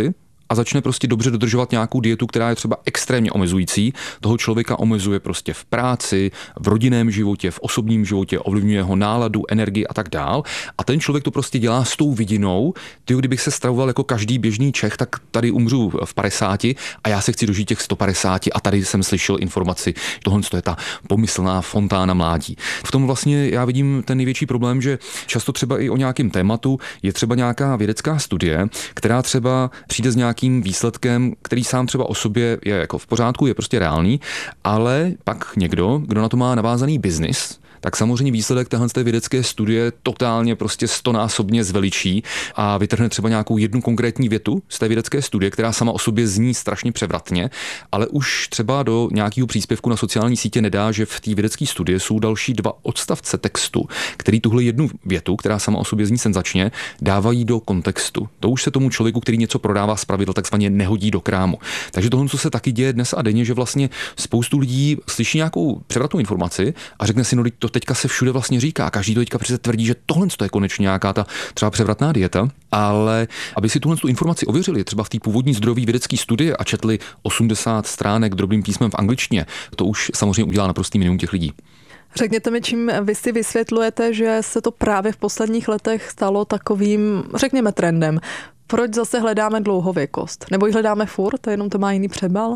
a začne prostě dobře dodržovat nějakou dietu, která je třeba extrémně omezující, toho člověka omezuje prostě v práci, v rodinném životě, v osobním životě, ovlivňuje jeho náladu, energii a tak dál. A ten člověk to prostě dělá s tou vidinou, kdybych se stravoval jako každý běžný Čech, tak tady umřu v 50 a já se chci dožít těch 150 a tady jsem slyšel informaci, tohle je ta pomyslná fontána mládí. V tom vlastně já vidím ten největší problém, že často třeba i o nějakém tématu je třeba nějaká vědecká studie, která třeba přijde s nějakým výsledkem, který sám třeba o sobě je jako v pořádku, je prostě reálný, ale pak někdo, kdo na to má navázaný biznis, tak samozřejmě výsledek téhle vědecké studie totálně prostě 100násobně zveličí a vytrhne třeba nějakou jednu konkrétní větu z té vědecké studie, která sama o sobě zní strašně převratně, ale už třeba do nějakého příspěvku na sociální sítě nedá, že v té vědecké studii jsou další 2 odstavce textu, který tuhle jednu větu, která sama o sobě zní senzačně, dávají do kontextu. To už se tomu člověku, který něco prodává zpravidla, takzvaně nehodí do krámu. Takže tohle, co se taky děje dnes a denně, že vlastně spoustu lidí slyší nějakou převratnou informaci a řekne si, no to teďka se všude vlastně říká. Každý to teďka přece tvrdí, že tohle je konečně nějaká ta třeba převratná dieta, ale aby si tuhle informaci ověřili třeba v té původní zdrojové vědecké studie a četli 80 stránek drobným písmem v angličtině, to už samozřejmě udělá naprostý minimum těch lidí. Řekněte mi, čím vy si vysvětlujete, že se to právě v posledních letech stalo takovým, řekněme, trendem. Proč zase hledáme dlouhověkost? Nebo ji hledáme furt, a jenom to má jiný přebal?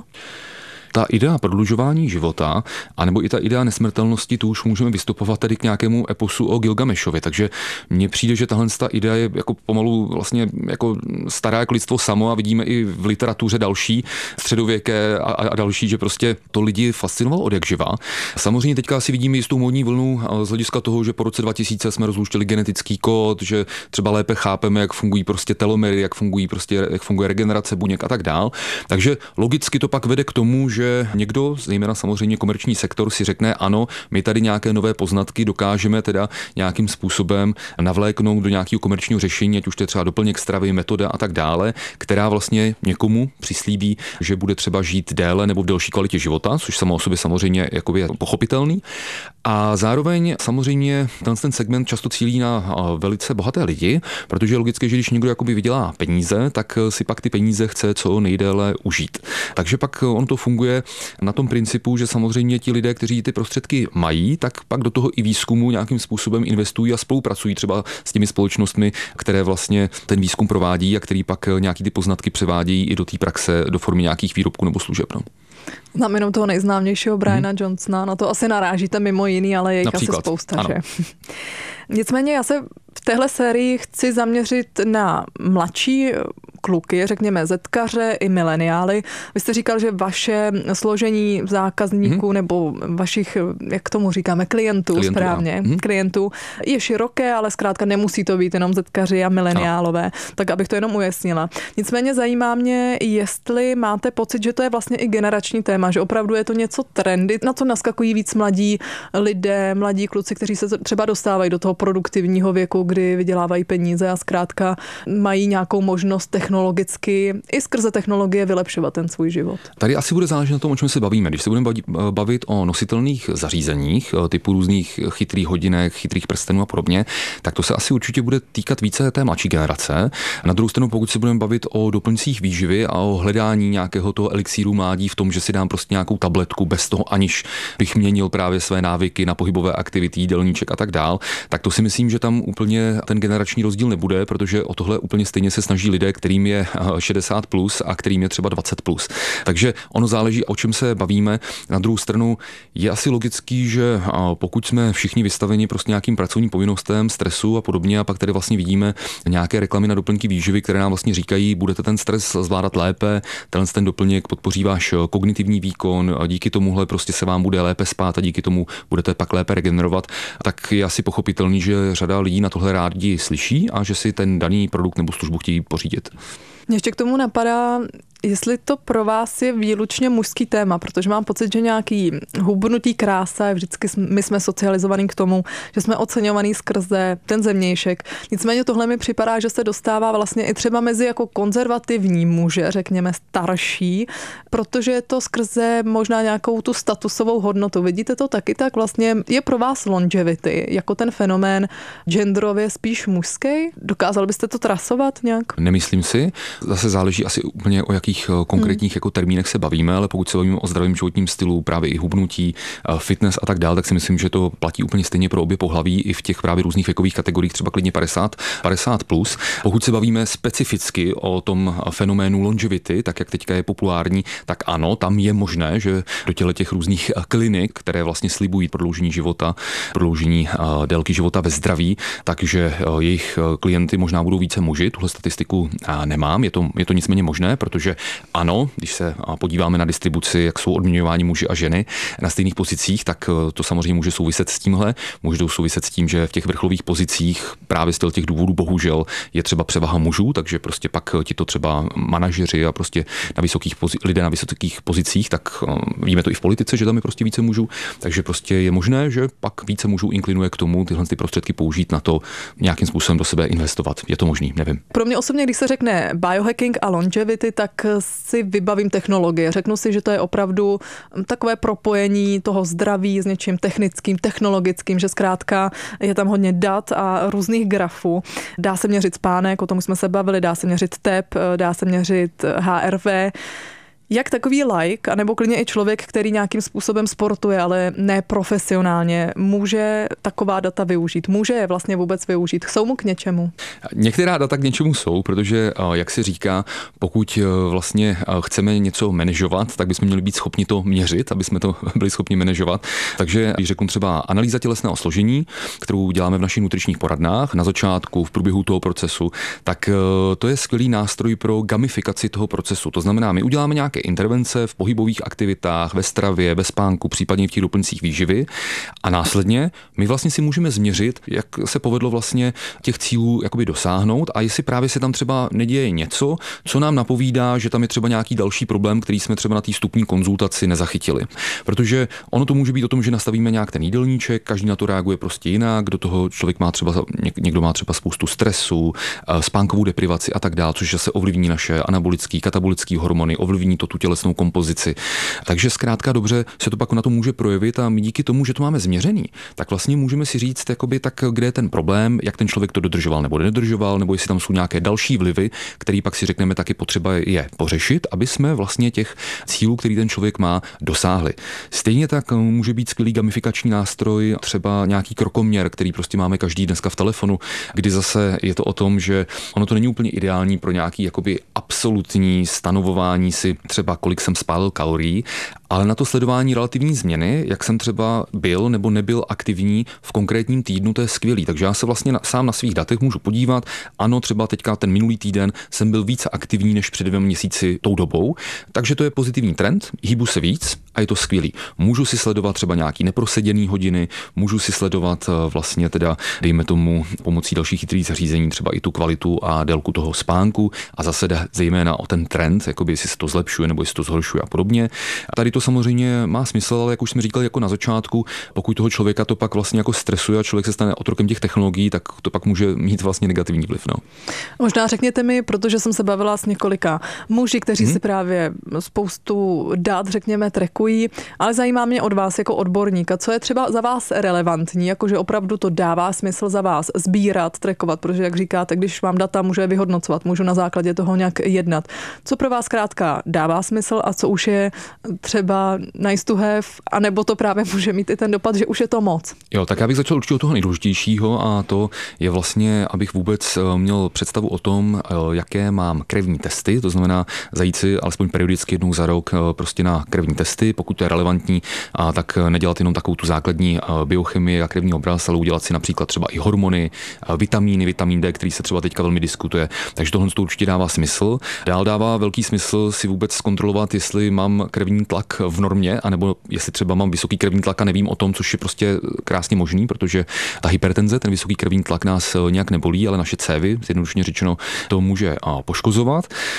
Ta idea prodlužování života, anebo i ta idea nesmrtelnosti, tu už můžeme vystupovat tedy k nějakému eposu o Gilgamešovi. Takže mně přijde, že tahle idea je jako pomalu vlastně jako stará jako lidstvo samo a vidíme i v literatuře další středověké a další, že prostě to lidi fascinovalo odjakživa. Samozřejmě teďka si vidíme jistou módní vlnu z hlediska toho, že po roce 2000 jsme rozluštili genetický kód, že třeba lépe chápeme, jak fungují prostě telomery, jak funguje regenerace buněk a tak dál. Takže logicky to pak vede k tomu, že někdo, zejména samozřejmě komerční sektor, si řekne, ano, my tady nějaké nové poznatky dokážeme teda nějakým způsobem navléknout do nějakého komerčního řešení, ať už to je třeba doplněk stravy, metoda a tak dále, která vlastně někomu přislíbí, že bude třeba žít déle nebo v delší kvalitě života, což samo o sobě samozřejmě je pochopitelný. A zároveň samozřejmě ten segment často cílí na velice bohaté lidi, protože je logické, že když někdo jakoby vydělá peníze, tak si pak ty peníze chce co nejdéle užít. Takže pak on to funguje na tom principu, že samozřejmě ti lidé, kteří ty prostředky mají, tak pak do toho i výzkumu nějakým způsobem investují a spolupracují třeba s těmi společnostmi, které vlastně ten výzkum provádí a který pak nějaký ty poznatky převádějí i do té praxe do formy nějakých výrobků nebo služeb. No. Znám jenom toho nejznámějšího Briana Johnsona, na to asi narážíte mimo jiný, ale je jich asi spousta, ano. Že? Nicméně já se v téhle sérii chci zaměřit na mladší kluky, řekněme zetkaře i mileniály. Vy jste říkal, že vaše složení zákazníků nebo vašich, jak tomu říkáme, klientů správně, klientů je široké, ale zkrátka nemusí to být jenom zetkaři a mileniálové, tak abych to jenom ujasnila. Nicméně zajímá mě, jestli máte pocit, že to je vlastně i generační téma, že opravdu je to něco trendy, na co naskakují víc mladí lidé, mladí kluci, kteří se třeba dostávají do toho produktivního věku, kdy vydělávají peníze a zkrátka mají nějakou možnost technologicky i skrze technologie vylepšovat ten svůj život. Tady asi bude záležet na tom, o čem se bavíme. Když se budeme bavit o nositelných zařízeních, typu různých chytrých hodinek, chytrých prstenů a podobně, tak to se asi určitě bude týkat více té mladší generace. Na druhou stranu, pokud se budeme bavit o doplňcích výživy a o hledání nějakého toho elixíru mládí v tom, že si dám prostě nějakou tabletku bez toho, aniž bych měnil právě své návyky na pohybové aktivity, jídelníček a tak dál, tak to si myslím, že tam úplně ten generační rozdíl nebude, protože o tohle úplně stejně se snaží lidé, kterým je 60 plus a kterým je třeba 20 plus. Takže ono záleží, o čem se bavíme. Na druhou stranu je asi logický, že pokud jsme všichni vystaveni prostě nějakým pracovním povinnostem, stresu a podobně, a pak tady vlastně nějaké reklamy na doplňky výživy, které nám vlastně říkají, budete ten stres zvládat lépe, ten doplněk podpoří váš kognitivní výkon, a díky tomuhle prostě se vám bude lépe spát a díky tomu budete pak lépe regenerovat, tak je asi pochopitelný, že řada lidí na tohle rádi slyší a že si ten daný produkt nebo službu chtějí pořídit. Mě ještě k tomu napadá, jestli to pro vás je výlučně mužský téma, protože mám pocit, že nějaký hubnutí krása je vždycky, my jsme socializovaní k tomu, že jsme oceňovaní skrze ten zemnějšek. Nicméně tohle mi připadá, že se dostává vlastně i třeba mezi jako konzervativní muže, řekněme starší, protože je to skrze možná nějakou tu statusovou hodnotu. Vidíte to taky tak? Vlastně je pro vás longevity jako ten fenomén genderově spíš mužský? Dokázal byste to trasovat nějak? Nemyslím si. Zase záleží asi úplně o jakých konkrétních jako termínech se bavíme, ale pokud se bavíme o zdravém životním stylu, právě i hubnutí, fitness a tak dále, tak si myslím, že to platí úplně stejně pro obě pohlaví i v těch právě různých věkových kategoriích, třeba klidně 50 plus. Pokud se bavíme specificky o tom fenoménu longevity, tak jak teďka je populární, tak ano, tam je možné, že do těch různých klinik, které vlastně slibují prodloužení života, prodloužení délky života ve zdraví, takže jejich klienty možná budou více muži. Tuhle statistiku nemám, je to nicméně možné, protože ano, když se podíváme na distribuci, jak jsou odměňováni muži a ženy na stejných pozicích, tak to samozřejmě může souviset s tímhle, může souviset s tím, že v těch vrcholových pozicích právě z těch důvodů bohužel je třeba převaha mužů, takže prostě pak ti to třeba manažeři a prostě lidé na vysokých pozicích, tak víme to i v politice, že tam je prostě více mužů, takže prostě je možné, že pak více mužů inklinuje k tomu tyhle ty prostředky použít na to nějakým způsobem do sebe investovat. Je to možný, nevím. Pro mě osobně, když se řekne biohacking a longevity, tak si vybavím technologie. Řeknu si, že to je opravdu takové propojení toho zdraví s něčím technickým, technologickým, že zkrátka je tam hodně dat a různých grafů. Dá se měřit spánek, o tom jsme se bavili, dá se měřit tep, dá se měřit HRV. Jak takový laik, anebo klidně i člověk, který nějakým způsobem sportuje, ale ne profesionálně, může taková data využít? Může je vlastně vůbec využít? Jsou mu k něčemu? Některá data k něčemu jsou, protože, jak se říká, pokud vlastně chceme něco manažovat, tak bychom měli být schopni to měřit, aby jsme to byli schopni manažovat. Takže když řeknu třeba analýza tělesného složení, kterou děláme v našich nutričních poradnách na začátku, v průběhu toho procesu, tak to je skvělý nástroj pro gamifikaci toho procesu. To znamená, my uděláme nějaké intervence v pohybových aktivitách, ve stravě, ve spánku, případně v těch doplňcích výživy a následně my vlastně si můžeme změřit, jak se povedlo vlastně těch cílů jakoby dosáhnout a jestli právě se tam třeba neděje něco, co nám napovídá, že tam je třeba nějaký další problém, který jsme třeba na té vstupní konzultaci nezachytili. Protože ono to může být o tom, že nastavíme nějak ten jídelníček, každý na to reaguje prostě jinak, do toho člověk má třeba, někdo má třeba spoustu stresu, spánkovou deprivaci a tak dále, což se ovlivní naše anabolické, katabolické hormony, ovlivní to tu tělesnou kompozici. Takže zkrátka dobře se to pak na to může projevit a my díky tomu, že to máme změřený, tak vlastně můžeme si říct, jakoby, tak kde je ten problém, jak ten člověk to dodržoval nebo nedodržoval, nebo jestli tam jsou nějaké další vlivy, který pak si řekneme taky potřeba je pořešit, aby jsme vlastně těch cílů, který ten člověk má, dosáhli. Stejně tak může být skvělý gamifikační nástroj, třeba nějaký krokoměr, který prostě máme každý dneska v telefonu, kdy zase je to o tom, že ono to není úplně ideální pro nějaký jakoby absolutní stanovování si třeba kolik jsem spálil kalorií, ale na to sledování relativní změny, jak jsem třeba byl nebo nebyl aktivní v konkrétním týdnu, to je skvělý. Takže já se vlastně sám na svých datech můžu podívat. Ano, třeba teďka ten minulý týden jsem byl více aktivní než před 2 měsíci tou dobou, takže to je pozitivní trend, hýbu se víc a je to skvělý. Můžu si sledovat třeba nějaký neproseděný hodiny, můžu si sledovat vlastně teda, dejme tomu, pomocí dalších chytrých zařízení třeba i tu kvalitu a délku toho spánku a zase jde zejména o ten trend, jakoby jestli se to zlepšuje nebo jestli to zhoršuje a podobně. Tady to samozřejmě má smysl, ale jak už jsme říkali jako na začátku, pokud toho člověka to pak vlastně jako stresuje a člověk se stane otrokem těch technologií, tak to pak může mít vlastně negativní vliv. No. Možná řekněte mi, protože jsem se bavila s několika muži, kteří si právě spoustu dat, řekněme, trekují, ale zajímá mě od vás jako odborníka, co je třeba za vás relevantní, jakože opravdu to dává smysl za vás sbírat, trekovat, protože jak říkáte, když mám data, můžu je vyhodnocovat, můžu na základě toho nějak jednat. Co pro vás zkrátka dává smysl a co už je třeba nice to have, anebo to právě může mít i ten dopad, že už je to moc. Jo, tak já bych začal určitě od toho nejdůležitějšího a to je vlastně, abych vůbec měl představu o tom, jaké mám krevní testy, to znamená zajít si alespoň periodicky jednou za rok prostě na krevní testy, pokud to je relevantní, tak nedělat jenom takovou tu základní biochemii a krevní obraz, ale udělat si například třeba i hormony, vitamíny, vitamin D, který se třeba teďka velmi diskutuje. Takže tohle to určitě dává smysl. Dál dává velký smysl si vůbec zkontrolovat, jestli mám krevní tlak v normě, anebo jestli třeba mám vysoký krevní tlak a nevím o tom, což je prostě krásně možný, protože ta hypertenze, ten vysoký krevní tlak nás nějak nebolí, ale naše cévy, zjednodušeně řečeno, to může poškozovat.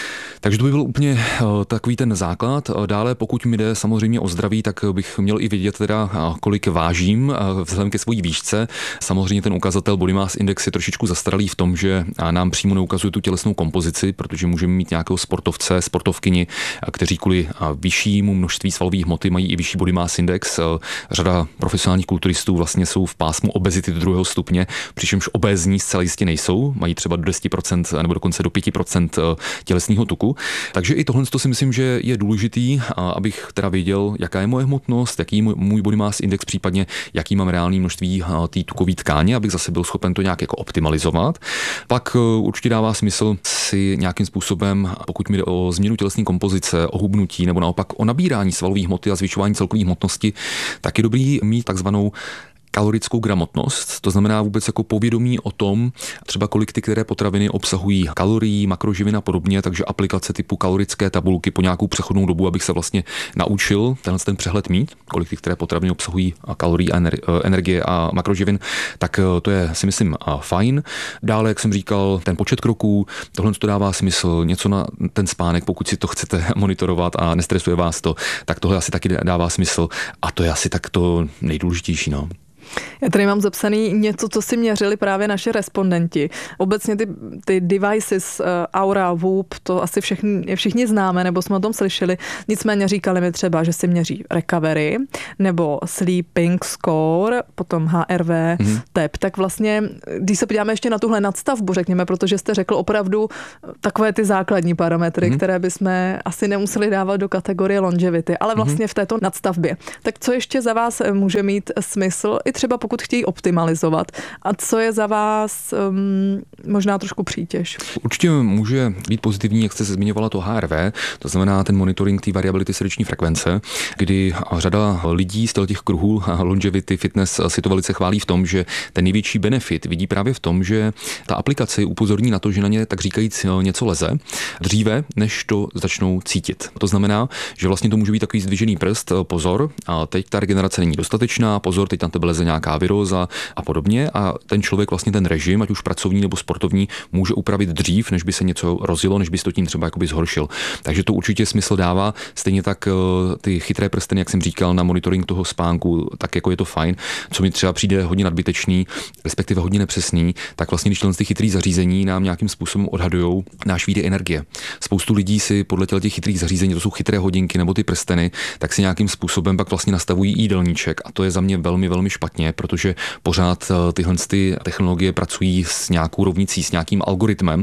Takže to by byl úplně takový ten základ. Dále, pokud mi jde samozřejmě o zdraví, tak bych měl i vědět teda, kolik vážím vzhledem ke své výšce. Samozřejmě ten ukazatel Body Mass Index je trošičku zastaralý v tom, že nám přímo neukazuje tu tělesnou kompozici, protože můžeme mít nějakého sportovce, sportovkyni, kteří kvůli vyššímu množství svalové hmoty mají i vyšší Body Mass Index. Řada profesionálních kulturistů vlastně jsou v pásmu obezity do 2. stupně, přičemž obézní zcela jistě nejsou, mají třeba do 10% nebo dokonce do 5% tělesného tuku. Takže i tohle si myslím, že je důležitý, abych teda věděl, jaká je moje hmotnost, jaký je můj Body Mass Index, případně jaký mám reálný množství té tukové tkáně, abych zase byl schopen to nějak jako optimalizovat. Pak určitě dává smysl si nějakým způsobem, pokud mi jde o změnu tělesné kompozice, o hubnutí nebo naopak o nabírání svalové hmoty a zvyšování celkové hmotnosti, tak je dobrý mít takzvanou kalorickou gramotnost, to znamená vůbec jako povědomí o tom, třeba kolik ty které potraviny obsahují kalorií, makroživin a podobně, takže aplikace typu kalorické tabulky po nějakou přechodnou dobu, abych se vlastně naučil ten přehled mít, kolik ty které potraviny obsahují kalorií a energie a makroživin, tak to je, si myslím, fajn. Dále, jak jsem říkal, ten počet kroků, tohle to dává smysl, něco na ten spánek, pokud si to chcete monitorovat a nestresuje vás to, tak tohle asi taky dává smysl a to je asi tak to nejdůležitější, no. Já tady mám zapsaný něco, co si měřili právě naši respondenti. Obecně ty devices, Aura, Whoop, to asi všichni známe, nebo jsme o tom slyšeli. Nicméně říkali mi třeba, že si měří recovery, nebo sleeping score, potom HRV, TEP. Tak vlastně, když se podíváme ještě na tuhle nadstavbu, řekněme, protože jste řekl opravdu takové ty základní parametry, které bychom asi nemuseli dávat do kategorie longevity, ale vlastně v této nadstavbě. Tak co ještě za vás může mít smysl, i třeba pokud chtějí optimalizovat. A co je za vás možná trošku přítěž? Určitě může být pozitivní, jak jste se zmiňovala, to HRV, to znamená ten monitoring té variability srdeční frekvence, kdy řada lidí z těch kruhů longevity, fitness si to velice chválí v tom, že ten největší benefit vidí právě v tom, že ta aplikace upozorní na to, že na ně tak říkajíc něco leze dříve, než to začnou cítit. To znamená, že vlastně to může být takový zdvižený prst, pozor, a teď ta regenerace není dostatečná, pozor, teď tam tebe leze nějaká viróza a podobně a ten člověk vlastně ten režim, ať už pracovní nebo sportovní, může upravit dřív, než by se něco rozjelo, než by se to tím třeba jakoby zhoršil. Takže to určitě smysl dává. Stejně tak ty chytré prsteny, jak jsem říkal, na monitoring toho spánku, tak jako je to fajn. Co mi třeba přijde hodně nadbytečný, respektive hodně nepřesný, tak vlastně když ty chytrý zařízení nám nějakým způsobem odhadujou náš výdej energie. Spoustu lidí si podle těch chytrých zařízení, to jsou chytré hodinky nebo ty prsteny, tak si nějakým způsobem pak vlastně nastavují jídelníček a to je za mě velmi, velmi špatně, protože pořád tyhle technologie pracují s nějakou rovnicí, s nějakým algoritmem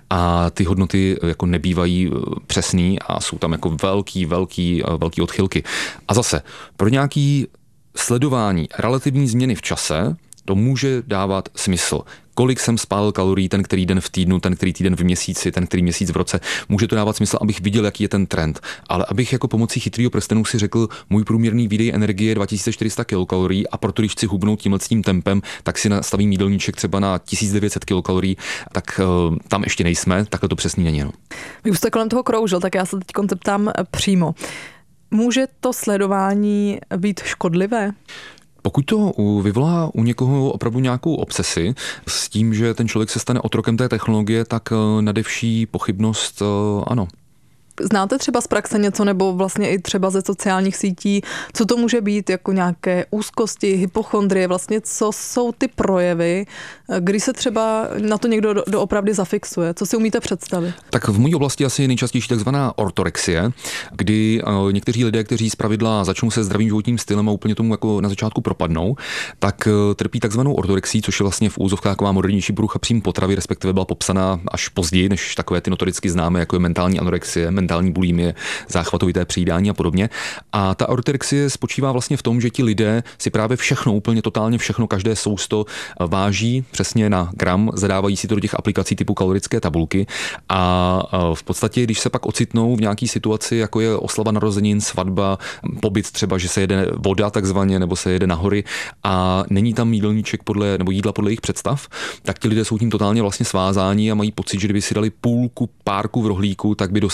a ty hodnoty jako nebývají přesný a jsou tam jako velký odchylky. A zase pro nějaký sledování relativní změny v čase to může dávat smysl. Kolik jsem spálil kalorií ten který den v týdnu, ten který týden v měsíci, ten který měsíc v roce. Může to dávat smysl, abych viděl, jaký je ten trend. Ale abych jako pomocí chytrého prstenu si řekl, můj průměrný výdej energie je 2400 kilokalorií a proto když chci hubnout tímhletím tempem, tak si nastavím jídelníček třeba na 1900 kilokalorií, tak tam ještě nejsme, takhle to přesný není. No. Vy už jste kolem toho kroužil, tak já se teď zeptám přímo. Může to sledování být škodlivé? Pokud to vyvolá u někoho opravdu nějakou obsesi s tím, že ten člověk se stane otrokem té technologie, tak nadevší pochybnost ano. Znáte třeba z praxe něco, nebo vlastně i třeba ze sociálních sítí, co to může být jako nějaké úzkosti, hypochondrie, vlastně co jsou ty projevy, kdy se třeba na to někdo doopravdy zafixuje? Co si umíte představit? Tak v mojí oblasti asi je nejčastější takzvaná ortorexie, kdy někteří lidé, kteří zpravidla začnou se zdravým životním stylem a úplně tomu jako na začátku propadnou, tak trpí takzvanou ortorexii, což je vlastně v úzovkách taková modernější porucha příjmu potravy, respektive byla popsaná až později, než takové ty notoricky známé, jako je mentální anorexie, mentální bulimie, záchvatovité přijídání a podobně. A ta ortorexie spočívá vlastně v tom, že ti lidé si právě všechno, úplně totálně všechno, každé sousto váží přesně na gram, zadávají si to do těch aplikací typu kalorické tabulky a v podstatě, když se pak ocitnou v nějaké situaci, jako je oslava narozenin, svatba, pobyt třeba, že se jede voda takzvaně, nebo se jede na hory a není tam jídelníček nebo jídla podle jejich představ, tak ti lidé jsou tím totálně vlastně svázáni a mají pocit, že kdyby si dali párku v rohlíku, tak by dostali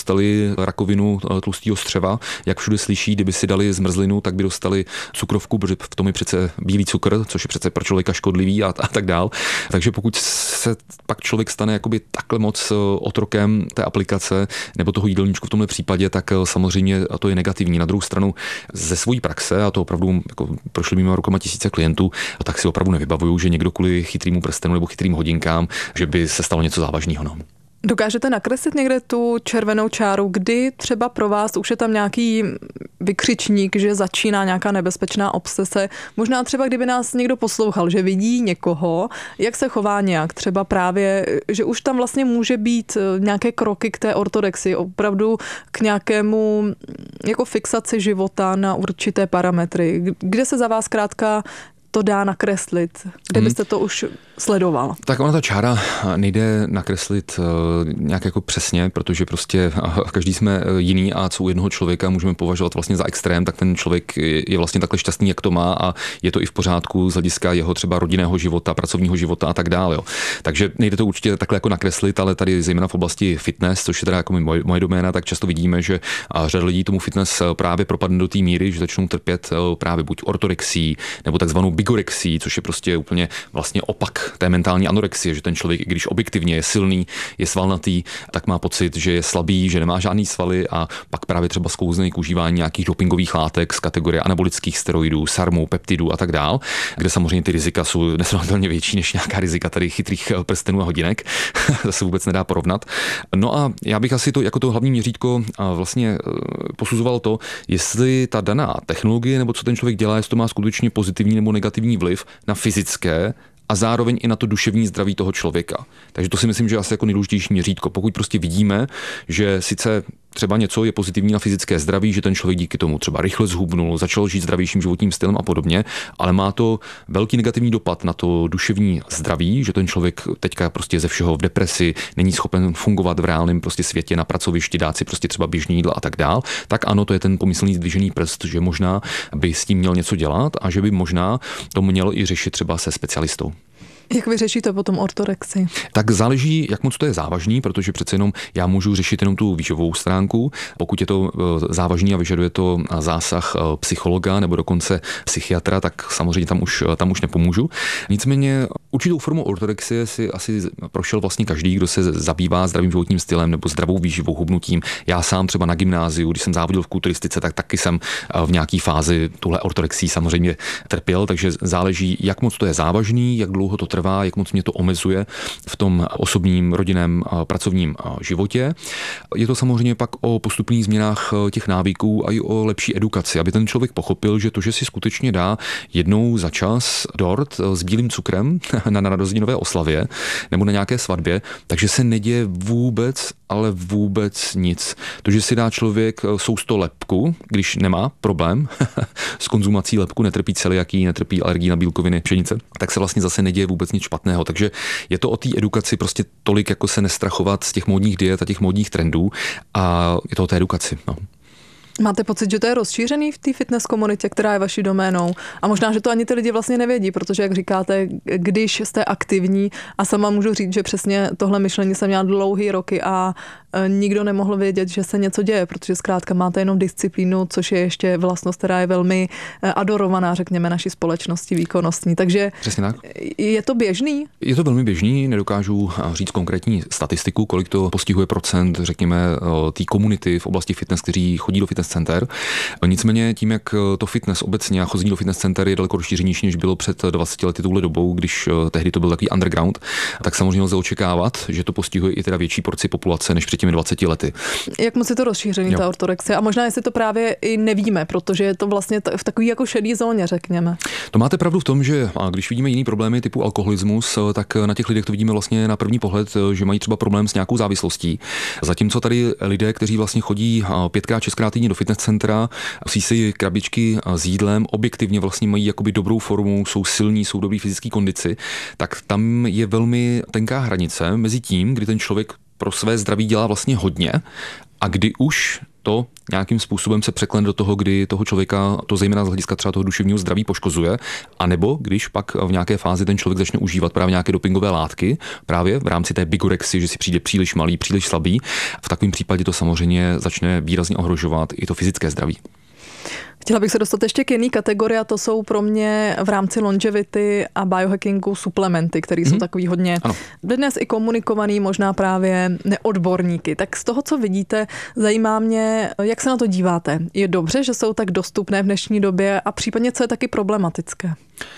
měli rakovinu tlustého střeva, jak všude slyší, kdyby si dali zmrzlinu, tak by dostali cukrovku, protože v tom je přece bílý cukr, což je přece pro člověka škodlivý a tak dál. Takže pokud se pak člověk stane jakoby takhle moc otrokem té aplikace nebo toho jídelníčku v tomhle případě, tak samozřejmě to je negativní. Na druhou stranu ze své praxe, a to opravdu jako prošli mýma rukama tisíce klientů, tak si opravdu nevybavuju, že někdo kvůli chytrýmu prstenu nebo chytrým hodinkám, že by se stalo něco závažného. No. Dokážete nakreslit někde tu červenou čáru, kdy třeba pro vás už je tam nějaký vykřičník, že začíná nějaká nebezpečná obsese? Možná třeba, kdyby nás někdo poslouchal, že vidí někoho, jak se chová nějak, třeba právě, že už tam vlastně může být nějaké kroky k té ortorexii, opravdu k nějakému jako fixaci života na určité parametry. Kde se za vás zkrátka to dá nakreslit? Kde byste to už sledoval? Tak ona ta čára nejde nakreslit nějak jako přesně, protože prostě každý jsme jiný a co u jednoho člověka můžeme považovat vlastně za extrém, tak ten člověk je vlastně takhle šťastný, jak to má a je to i v pořádku z hlediska jeho třeba rodinného života, pracovního života a tak dále. Jo. Takže nejde to určitě takhle jako nakreslit, ale tady zejména v oblasti fitness, což je teda jako moje doména, tak často vidíme, že řada lidí tomu fitness právě propadne do té míry, že začnou trpět právě buď ortorexí nebo takzvanou bigorexii, což je prostě úplně vlastně opak té mentální anorexie, že ten člověk, i když objektivně je silný, je svalnatý, tak má pocit, že je slabý, že nemá žádný svaly a pak právě třeba sklouzne k užívání nějakých dopingových látek z kategorie anabolických steroidů, sarmů, peptidů a tak dál, kde samozřejmě ty rizika jsou nesrovnatelně větší než nějaká rizika tady chytrých prstenů a hodinek. To se vůbec nedá porovnat. No a já bych asi to jako to hlavní měřítko vlastně posuzoval to, jestli ta daná technologie nebo co ten člověk dělá, jestli to má skutečně pozitivní nebo negativní vliv na fyzické a zároveň i na to duševní zdraví toho člověka. Takže to si myslím, že je asi jako nejdůležitější měřítko. Pokud prostě vidíme, že sice třeba něco je pozitivní na fyzické zdraví, že ten člověk díky tomu třeba rychle zhubnul, začal žít zdravějším životním stylem a podobně, ale má to velký negativní dopad na to duševní zdraví, že ten člověk teďka prostě ze všeho v depresi, není schopen fungovat v reálném prostě světě na pracovišti, dát si prostě třeba běžný jídlo a tak dál, tak ano, to je ten pomyslný zdvižený prst, že možná by s tím měl něco dělat a že by možná to mělo i řešit třeba se specialistou. Jak vy řešíte potom ortorexii? Tak záleží, jak moc to je závažný, protože přece jenom já můžu řešit jenom tu výživovou stránku. Pokud je to závažný a vyžaduje to zásah psychologa nebo dokonce psychiatra, tak samozřejmě tam už nepomůžu. Nicméně určitou formu ortorexie si asi prošel vlastně každý, kdo se zabývá zdravým životním stylem nebo zdravou výživou, hubnutím. Já sám třeba na gymnáziu, když jsem závodil v kulturistice, tak taky jsem v nějaký fázi tuhle ortorexii samozřejmě trpěl, takže záleží, jak moc to je závažný, jak dlouho to trvá, jak moc mě to omezuje v tom osobním, rodinném, pracovním životě. Je to samozřejmě pak o postupných změnách těch návyků a i o lepší edukaci, aby ten člověk pochopil, že to, že si skutečně dá jednou za čas dort s bílým cukrem na narozeninové oslavě nebo na nějaké svatbě, takže se neděje vůbec, ale vůbec nic. To, že si dá člověk sousto lepku, když nemá problém s konzumací lepku, netrpí celiakii, netrpí alergii na bílkoviny pšenice, tak se vlastně zase neděje vůbec nic špatného. Takže je to o té edukaci prostě tolik, jako se nestrachovat z těch módních diet a těch módních trendů a je to o té edukaci. No. Máte pocit, že to je rozšířený v té fitness komunitě, která je vaší doménou? A možná, že to ani ty lidi vlastně nevědí, protože, jak říkáte, když jste aktivní, a sama můžu říct, že přesně tohle myšlení jsem měla dlouhý roky a nikdo nemohl vědět, že se něco děje, protože zkrátka máte jenom disciplínu, což je ještě vlastnost, která je velmi adorovaná, řekněme, naší společnosti výkonnostní. Takže přesně tak. Je to běžný? Je to velmi běžný, nedokážu říct konkrétní statistiku, kolik to postihuje procent, řekněme, té komunity v oblasti fitness, kteří chodí do fitness center. Nicméně tím, jak to fitness obecně a chození do fitness center je daleko rozšířenější, než bylo před 20 lety touhle dobou, když tehdy to byl takový underground, tak samozřejmě lze očekávat, že to postihuje i teda větší porci populace než před těmi 20 lety. Jak moc je to rozšířený, ta ortorexie? A možná, jestli to právě i nevíme, protože je to vlastně v takové jako šedý zóně, řekněme. To máte pravdu v tom, že když vidíme jiný problémy typu alkoholismus, tak na těch lidech to vidíme vlastně na první pohled, že mají třeba problém s nějakou závislostí. Zatímco tady lidé, kteří vlastně chodí 5x, 6x týdně do fitness centra, si krabičky s jídlem, objektivně vlastně mají jakoby dobrou formu, jsou silní, jsou dobrý fyzický kondici, tak tam je velmi tenká hranice mezi tím, kdy ten člověk pro své zdraví dělá vlastně hodně a kdy už to nějakým způsobem se překlene do toho, kdy toho člověka to zejména z hlediska třeba toho duševního zdraví poškozuje, anebo když pak v nějaké fázi ten člověk začne užívat právě nějaké dopingové látky, právě v rámci té bigorexie, že si přijde příliš malý, příliš slabý, v takovém případě to samozřejmě začne výrazně ohrožovat i to fyzické zdraví. Chtěla bych se dostat ještě k jiný kategorii a to jsou pro mě v rámci longevity a biohackingu suplementy, které jsou takový hodně dnes i komunikovaný, možná právě neodborníky. Tak z toho, co vidíte, zajímá mě, jak se na to díváte. Je dobře, že jsou tak dostupné v dnešní době a případně co je taky problematické?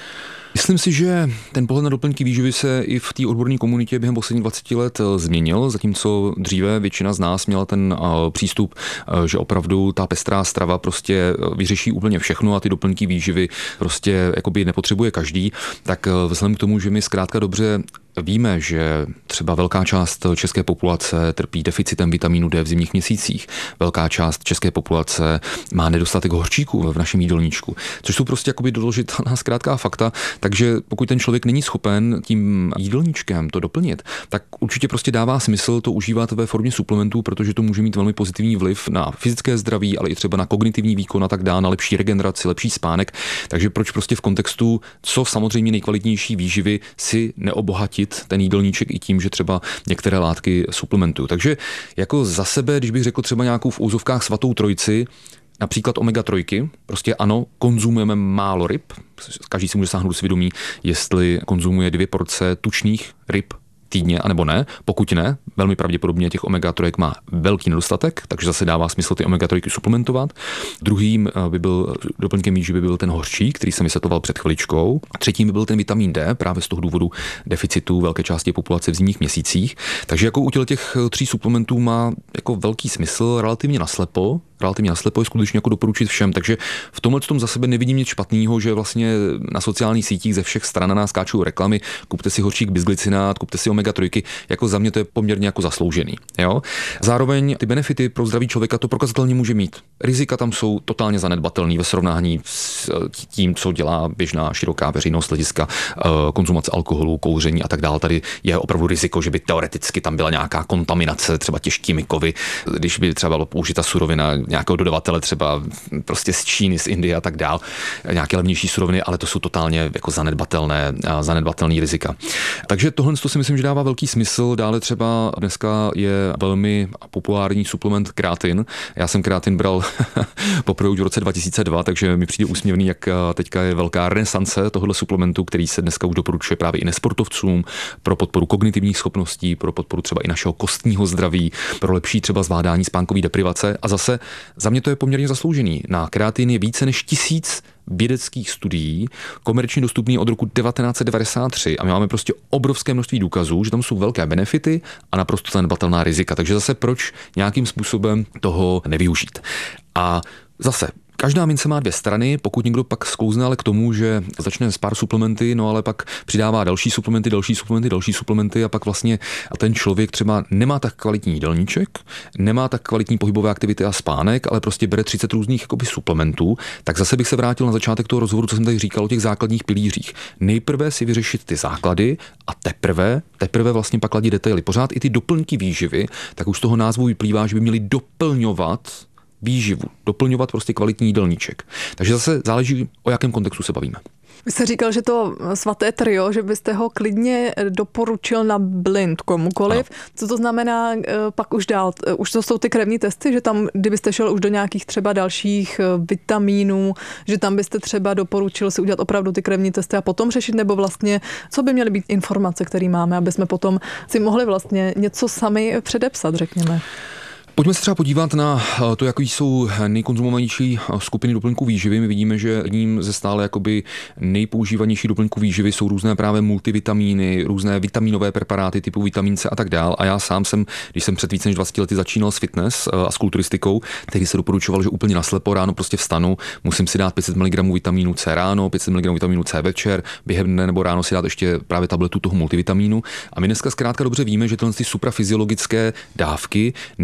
Myslím si, že ten pohled na doplňky výživy se i v té odborné komunitě během posledních 20 let změnil, zatímco dříve většina z nás měla ten přístup, že opravdu ta pestrá strava prostě vyřeší úplně všechno a ty doplňky výživy prostě jakoby nepotřebuje každý, tak vzhledem k tomu, že my zkrátka dobře víme, že třeba velká část české populace trpí deficitem vitamínu D v zimních měsících. Velká část české populace má nedostatek hořčíku v našem jídelníčku, což jsou prostě jakoby doložitelná zkrátka fakta, takže pokud ten člověk není schopen tím jídelníčkem to doplnit, tak určitě prostě dává smysl to užívat ve formě suplementů, protože to může mít velmi pozitivní vliv na fyzické zdraví, ale i třeba na kognitivní výkon a tak dále, na lepší regeneraci, lepší spánek. Takže proč prostě v kontextu, co samozřejmě nejkvalitnější výživy si neobohatit ten jídelníček i tím, že třeba některé látky suplementují. Takže jako za sebe, když bych řekl třeba nějakou v úzovkách svatou trojici, například omega-3, prostě ano, konzumujeme málo ryb, každý si může sáhnout do svědomí, jestli konzumuje 2 porce tučných ryb týdně, anebo ne. Pokud ne, velmi pravděpodobně těch omega-3 má velký nedostatek, takže zase dává smysl ty omega-3 suplementovat. Druhým by byl doplňkem výživy by byl ten hořčík, který jsem vysvětloval před chviličkou. Třetím by byl ten vitamin D, právě z toho důvodu deficitu velké části populace v zimních měsících. Takže jako u těch 3 suplementů má jako velký smysl relativně naslepo je skutečně jako doporučit všem. Takže v tomhle tom za sebe nevidím nic špatného, že vlastně na sociálních sítích ze všech stran na nás skáčou reklamy, kupte si hořčík bisglycinát, kupte si omega-3, jako za mě to je poměrně jako zasloužený. Jo? Zároveň ty benefity pro zdraví člověka to prokazatelně může mít. Rizika tam jsou totálně zanedbatelné ve srovnání s tím, co dělá běžná široká veřejnost hlediska konzumace alkoholu, kouření a tak dále. Tady je opravdu riziko, že by teoreticky tam byla nějaká kontaminace třeba těžkými kovy, když by třeba byla použita surovina nějakého dodavatele třeba prostě z Číny, z Indie a tak dál, nějaké levnější suroviny, ale to jsou totálně jako zanedbatelné rizika. Takže tohle si myslím, že dává velký smysl. Dále třeba dneska je velmi populární suplement kreatin. Já jsem kreatin bral poprvé už v roce 2002, takže mi přijde úsměvný, jak teďka je velká renesance tohoto suplementu, který se dneska už doporučuje právě i nesportovcům pro podporu kognitivních schopností, pro podporu třeba i našeho kostního zdraví, pro lepší třeba zvládání spánkové deprivace. A zase za mě to je poměrně zasloužený. Na kreatin je více než 1000 vědeckých studií, komerčně dostupný od roku 1993 a my máme prostě obrovské množství důkazů, že tam jsou velké benefity a naprosto zanedbatelná rizika. Takže zase proč nějakým způsobem toho nevyužít? A zase každá mince má 2 strany, pokud někdo pak sklouzne ale k tomu, že začne s pár suplementy, no ale pak přidává další suplementy a pak vlastně ten člověk třeba nemá tak kvalitní jídelníček, nemá tak kvalitní pohybové aktivity a spánek, ale prostě bere 30 různých jakoby suplementů, tak zase bych se vrátil na začátek toho rozhovoru, co jsem tady říkal o těch základních pilířích. Nejprve si vyřešit ty základy a teprve vlastně pak ladit detaily. Pořád i ty doplňky výživy, tak už z toho názvu vyplývá, že by měly doplňovat výživu, doplňovat prostě kvalitní jídelníček. Takže zase záleží, o jakém kontextu se bavíme. Vy jste říkal, že to svaté trio, že byste ho klidně doporučil na blind komukoliv. Ano. Co to znamená pak už dál? Už to jsou ty krevní testy, že tam, kdybyste šel už do nějakých třeba dalších vitamínů, že tam byste třeba doporučil si udělat opravdu ty krevní testy a potom řešit, nebo vlastně, co by měly být informace, které máme, aby jsme potom si mohli vlastně něco sami předepsat, řekněme. Pojďme se třeba podívat na to, jaký jsou nejkonzumovanější skupiny doplňků výživy. My vidíme, že jedním ze stále jakoby nejpoužívanější doplňků výživy jsou různé právě multivitamíny, různé vitaminové preparáty typu vitamin C a tak dál. A já sám jsem, když jsem před více než 20 lety začínal s fitness a s kulturistikou, tehdy se doporučoval, že úplně naslepo ráno prostě vstanu, musím si dát 500 mg vitamínu C ráno, 500 mg vitamínu C večer, během dne nebo ráno si dát ještě právě tabletu toho multivitamínu. A my dneska zkrátka dobře víme, že tyhle suprafyziologické dávky nemají smysl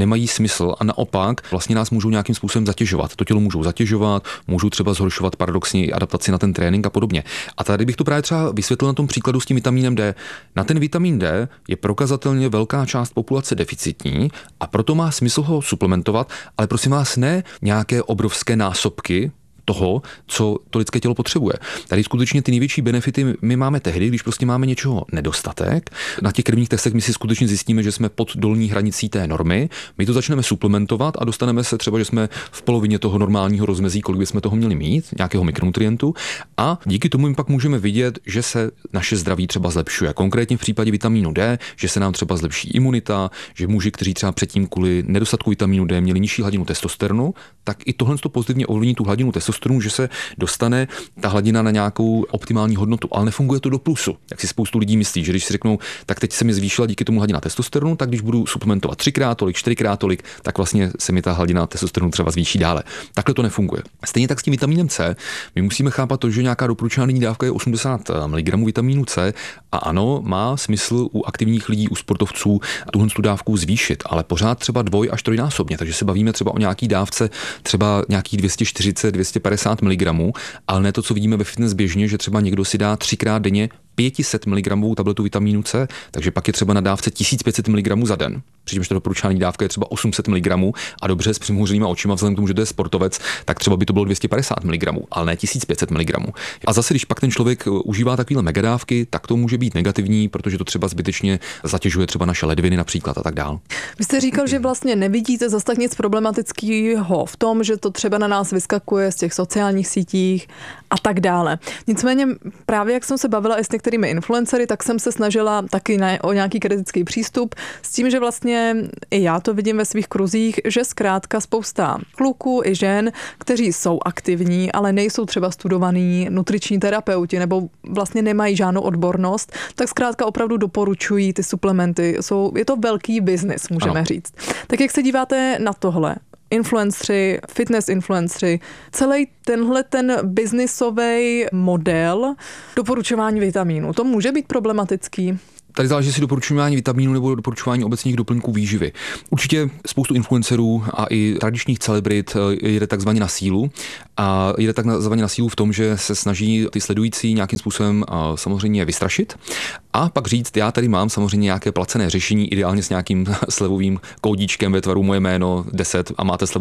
smysl a naopak vlastně nás můžou nějakým způsobem zatěžovat. To tělo můžou zatěžovat, můžou třeba zhoršovat paradoxně adaptaci na ten trénink a podobně. A tady bych to právě třeba vysvětlil na tom příkladu s tím vitamínem D. Na ten vitamin D je prokazatelně velká část populace deficitní a proto má smysl ho suplementovat, ale prosím vás ne nějaké obrovské násobky toho, co to lidské tělo potřebuje. Tady skutečně ty největší benefity my máme tehdy, když prostě máme něčeho nedostatek. Na těch krevních testech my si skutečně zjistíme, že jsme pod dolní hranicí té normy. My to začneme suplementovat a dostaneme se třeba, že jsme v polovině toho normálního rozmezí, kolik bychom toho měli mít, nějakého mikronutrientu. A díky tomu my pak můžeme vidět, že se naše zdraví třeba zlepšuje. Konkrétně v případě vitamínu D, že se nám třeba zlepší imunita, že muži, kteří třeba předtím kvůli nedostatku vitamínu D měli nižší hladinu testosteronu, tak i tohle pozitivně ovlivní tu hladinu testosteronu, že se dostane ta hladina na nějakou optimální hodnotu, ale nefunguje to do plusu. Jak si spoustu lidí myslí, že když si řeknou, tak teď se mi zvýšila díky tomu hladina testosteronu, tak když budu suplementovat 3x tolik, 4x tolik, tak vlastně se mi ta hladina testosteronu třeba zvýší dále. Takhle to nefunguje. Stejně tak s tím vitamínem C. My musíme chápat to, že nějaká doporučená denní dávka je 80 mg vitamínu C a ano, má smysl u aktivních lidí, u sportovců tuhle dávku zvýšit, ale pořád třeba 2- až 3násobně, takže se bavíme třeba o nějaký dávce třeba nějakých 240-250 mg, ale ne to, co vidíme ve fitness běžně, že třeba někdo si dá 3x denně 500 mg tabletu vitamínu C, takže pak je třeba na dávce 1500 mg za den. Přičemž ta doporučená dávka je třeba 800 mg a dobře s přimhouřenýma očima, vzhledem k tomu, že to je sportovec, tak třeba by to bylo 250 mg, ale ne 1500 mg. A zase, když pak ten člověk užívá takovéhle megadávky, tak to může být negativní, protože to třeba zbytečně zatěžuje třeba naše ledviny například a tak dál. Vy jste říkal, že vlastně nevidíte zas tak nic problematického v tom, že to třeba na nás vyskakuje z těch sociálních sítích a tak dále. Nicméně právě jak jsem se bavila i s některými influencery, tak jsem se snažila taky o nějaký kritický přístup s tím, že vlastně i já to vidím ve svých kruzích, že zkrátka spousta kluků i žen, kteří jsou aktivní, ale nejsou třeba studovaní nutriční terapeuti nebo vlastně nemají žádnou odbornost, tak zkrátka opravdu doporučují ty suplementy. Je to velký biznis, můžeme říct. Tak jak se díváte na tohle? Influenceri, fitness influenceri, celý ten biznisový model doporučování vitamínů, to může být problematický? Tady záleží, jestli doporučování vitamínů nebo doporučování obecných doplňků výživy. Určitě spoustu influencerů a i tradičních celebrit jede takzvaně na sílu a jede takzvaně na sílu v tom, že se snaží ty sledující nějakým způsobem samozřejmě vystrašit a pak říct, já tady mám samozřejmě nějaké placené řešení, ideálně s nějakým slevovým kódíčkem ve tvaru moje jméno 10 a máte slevu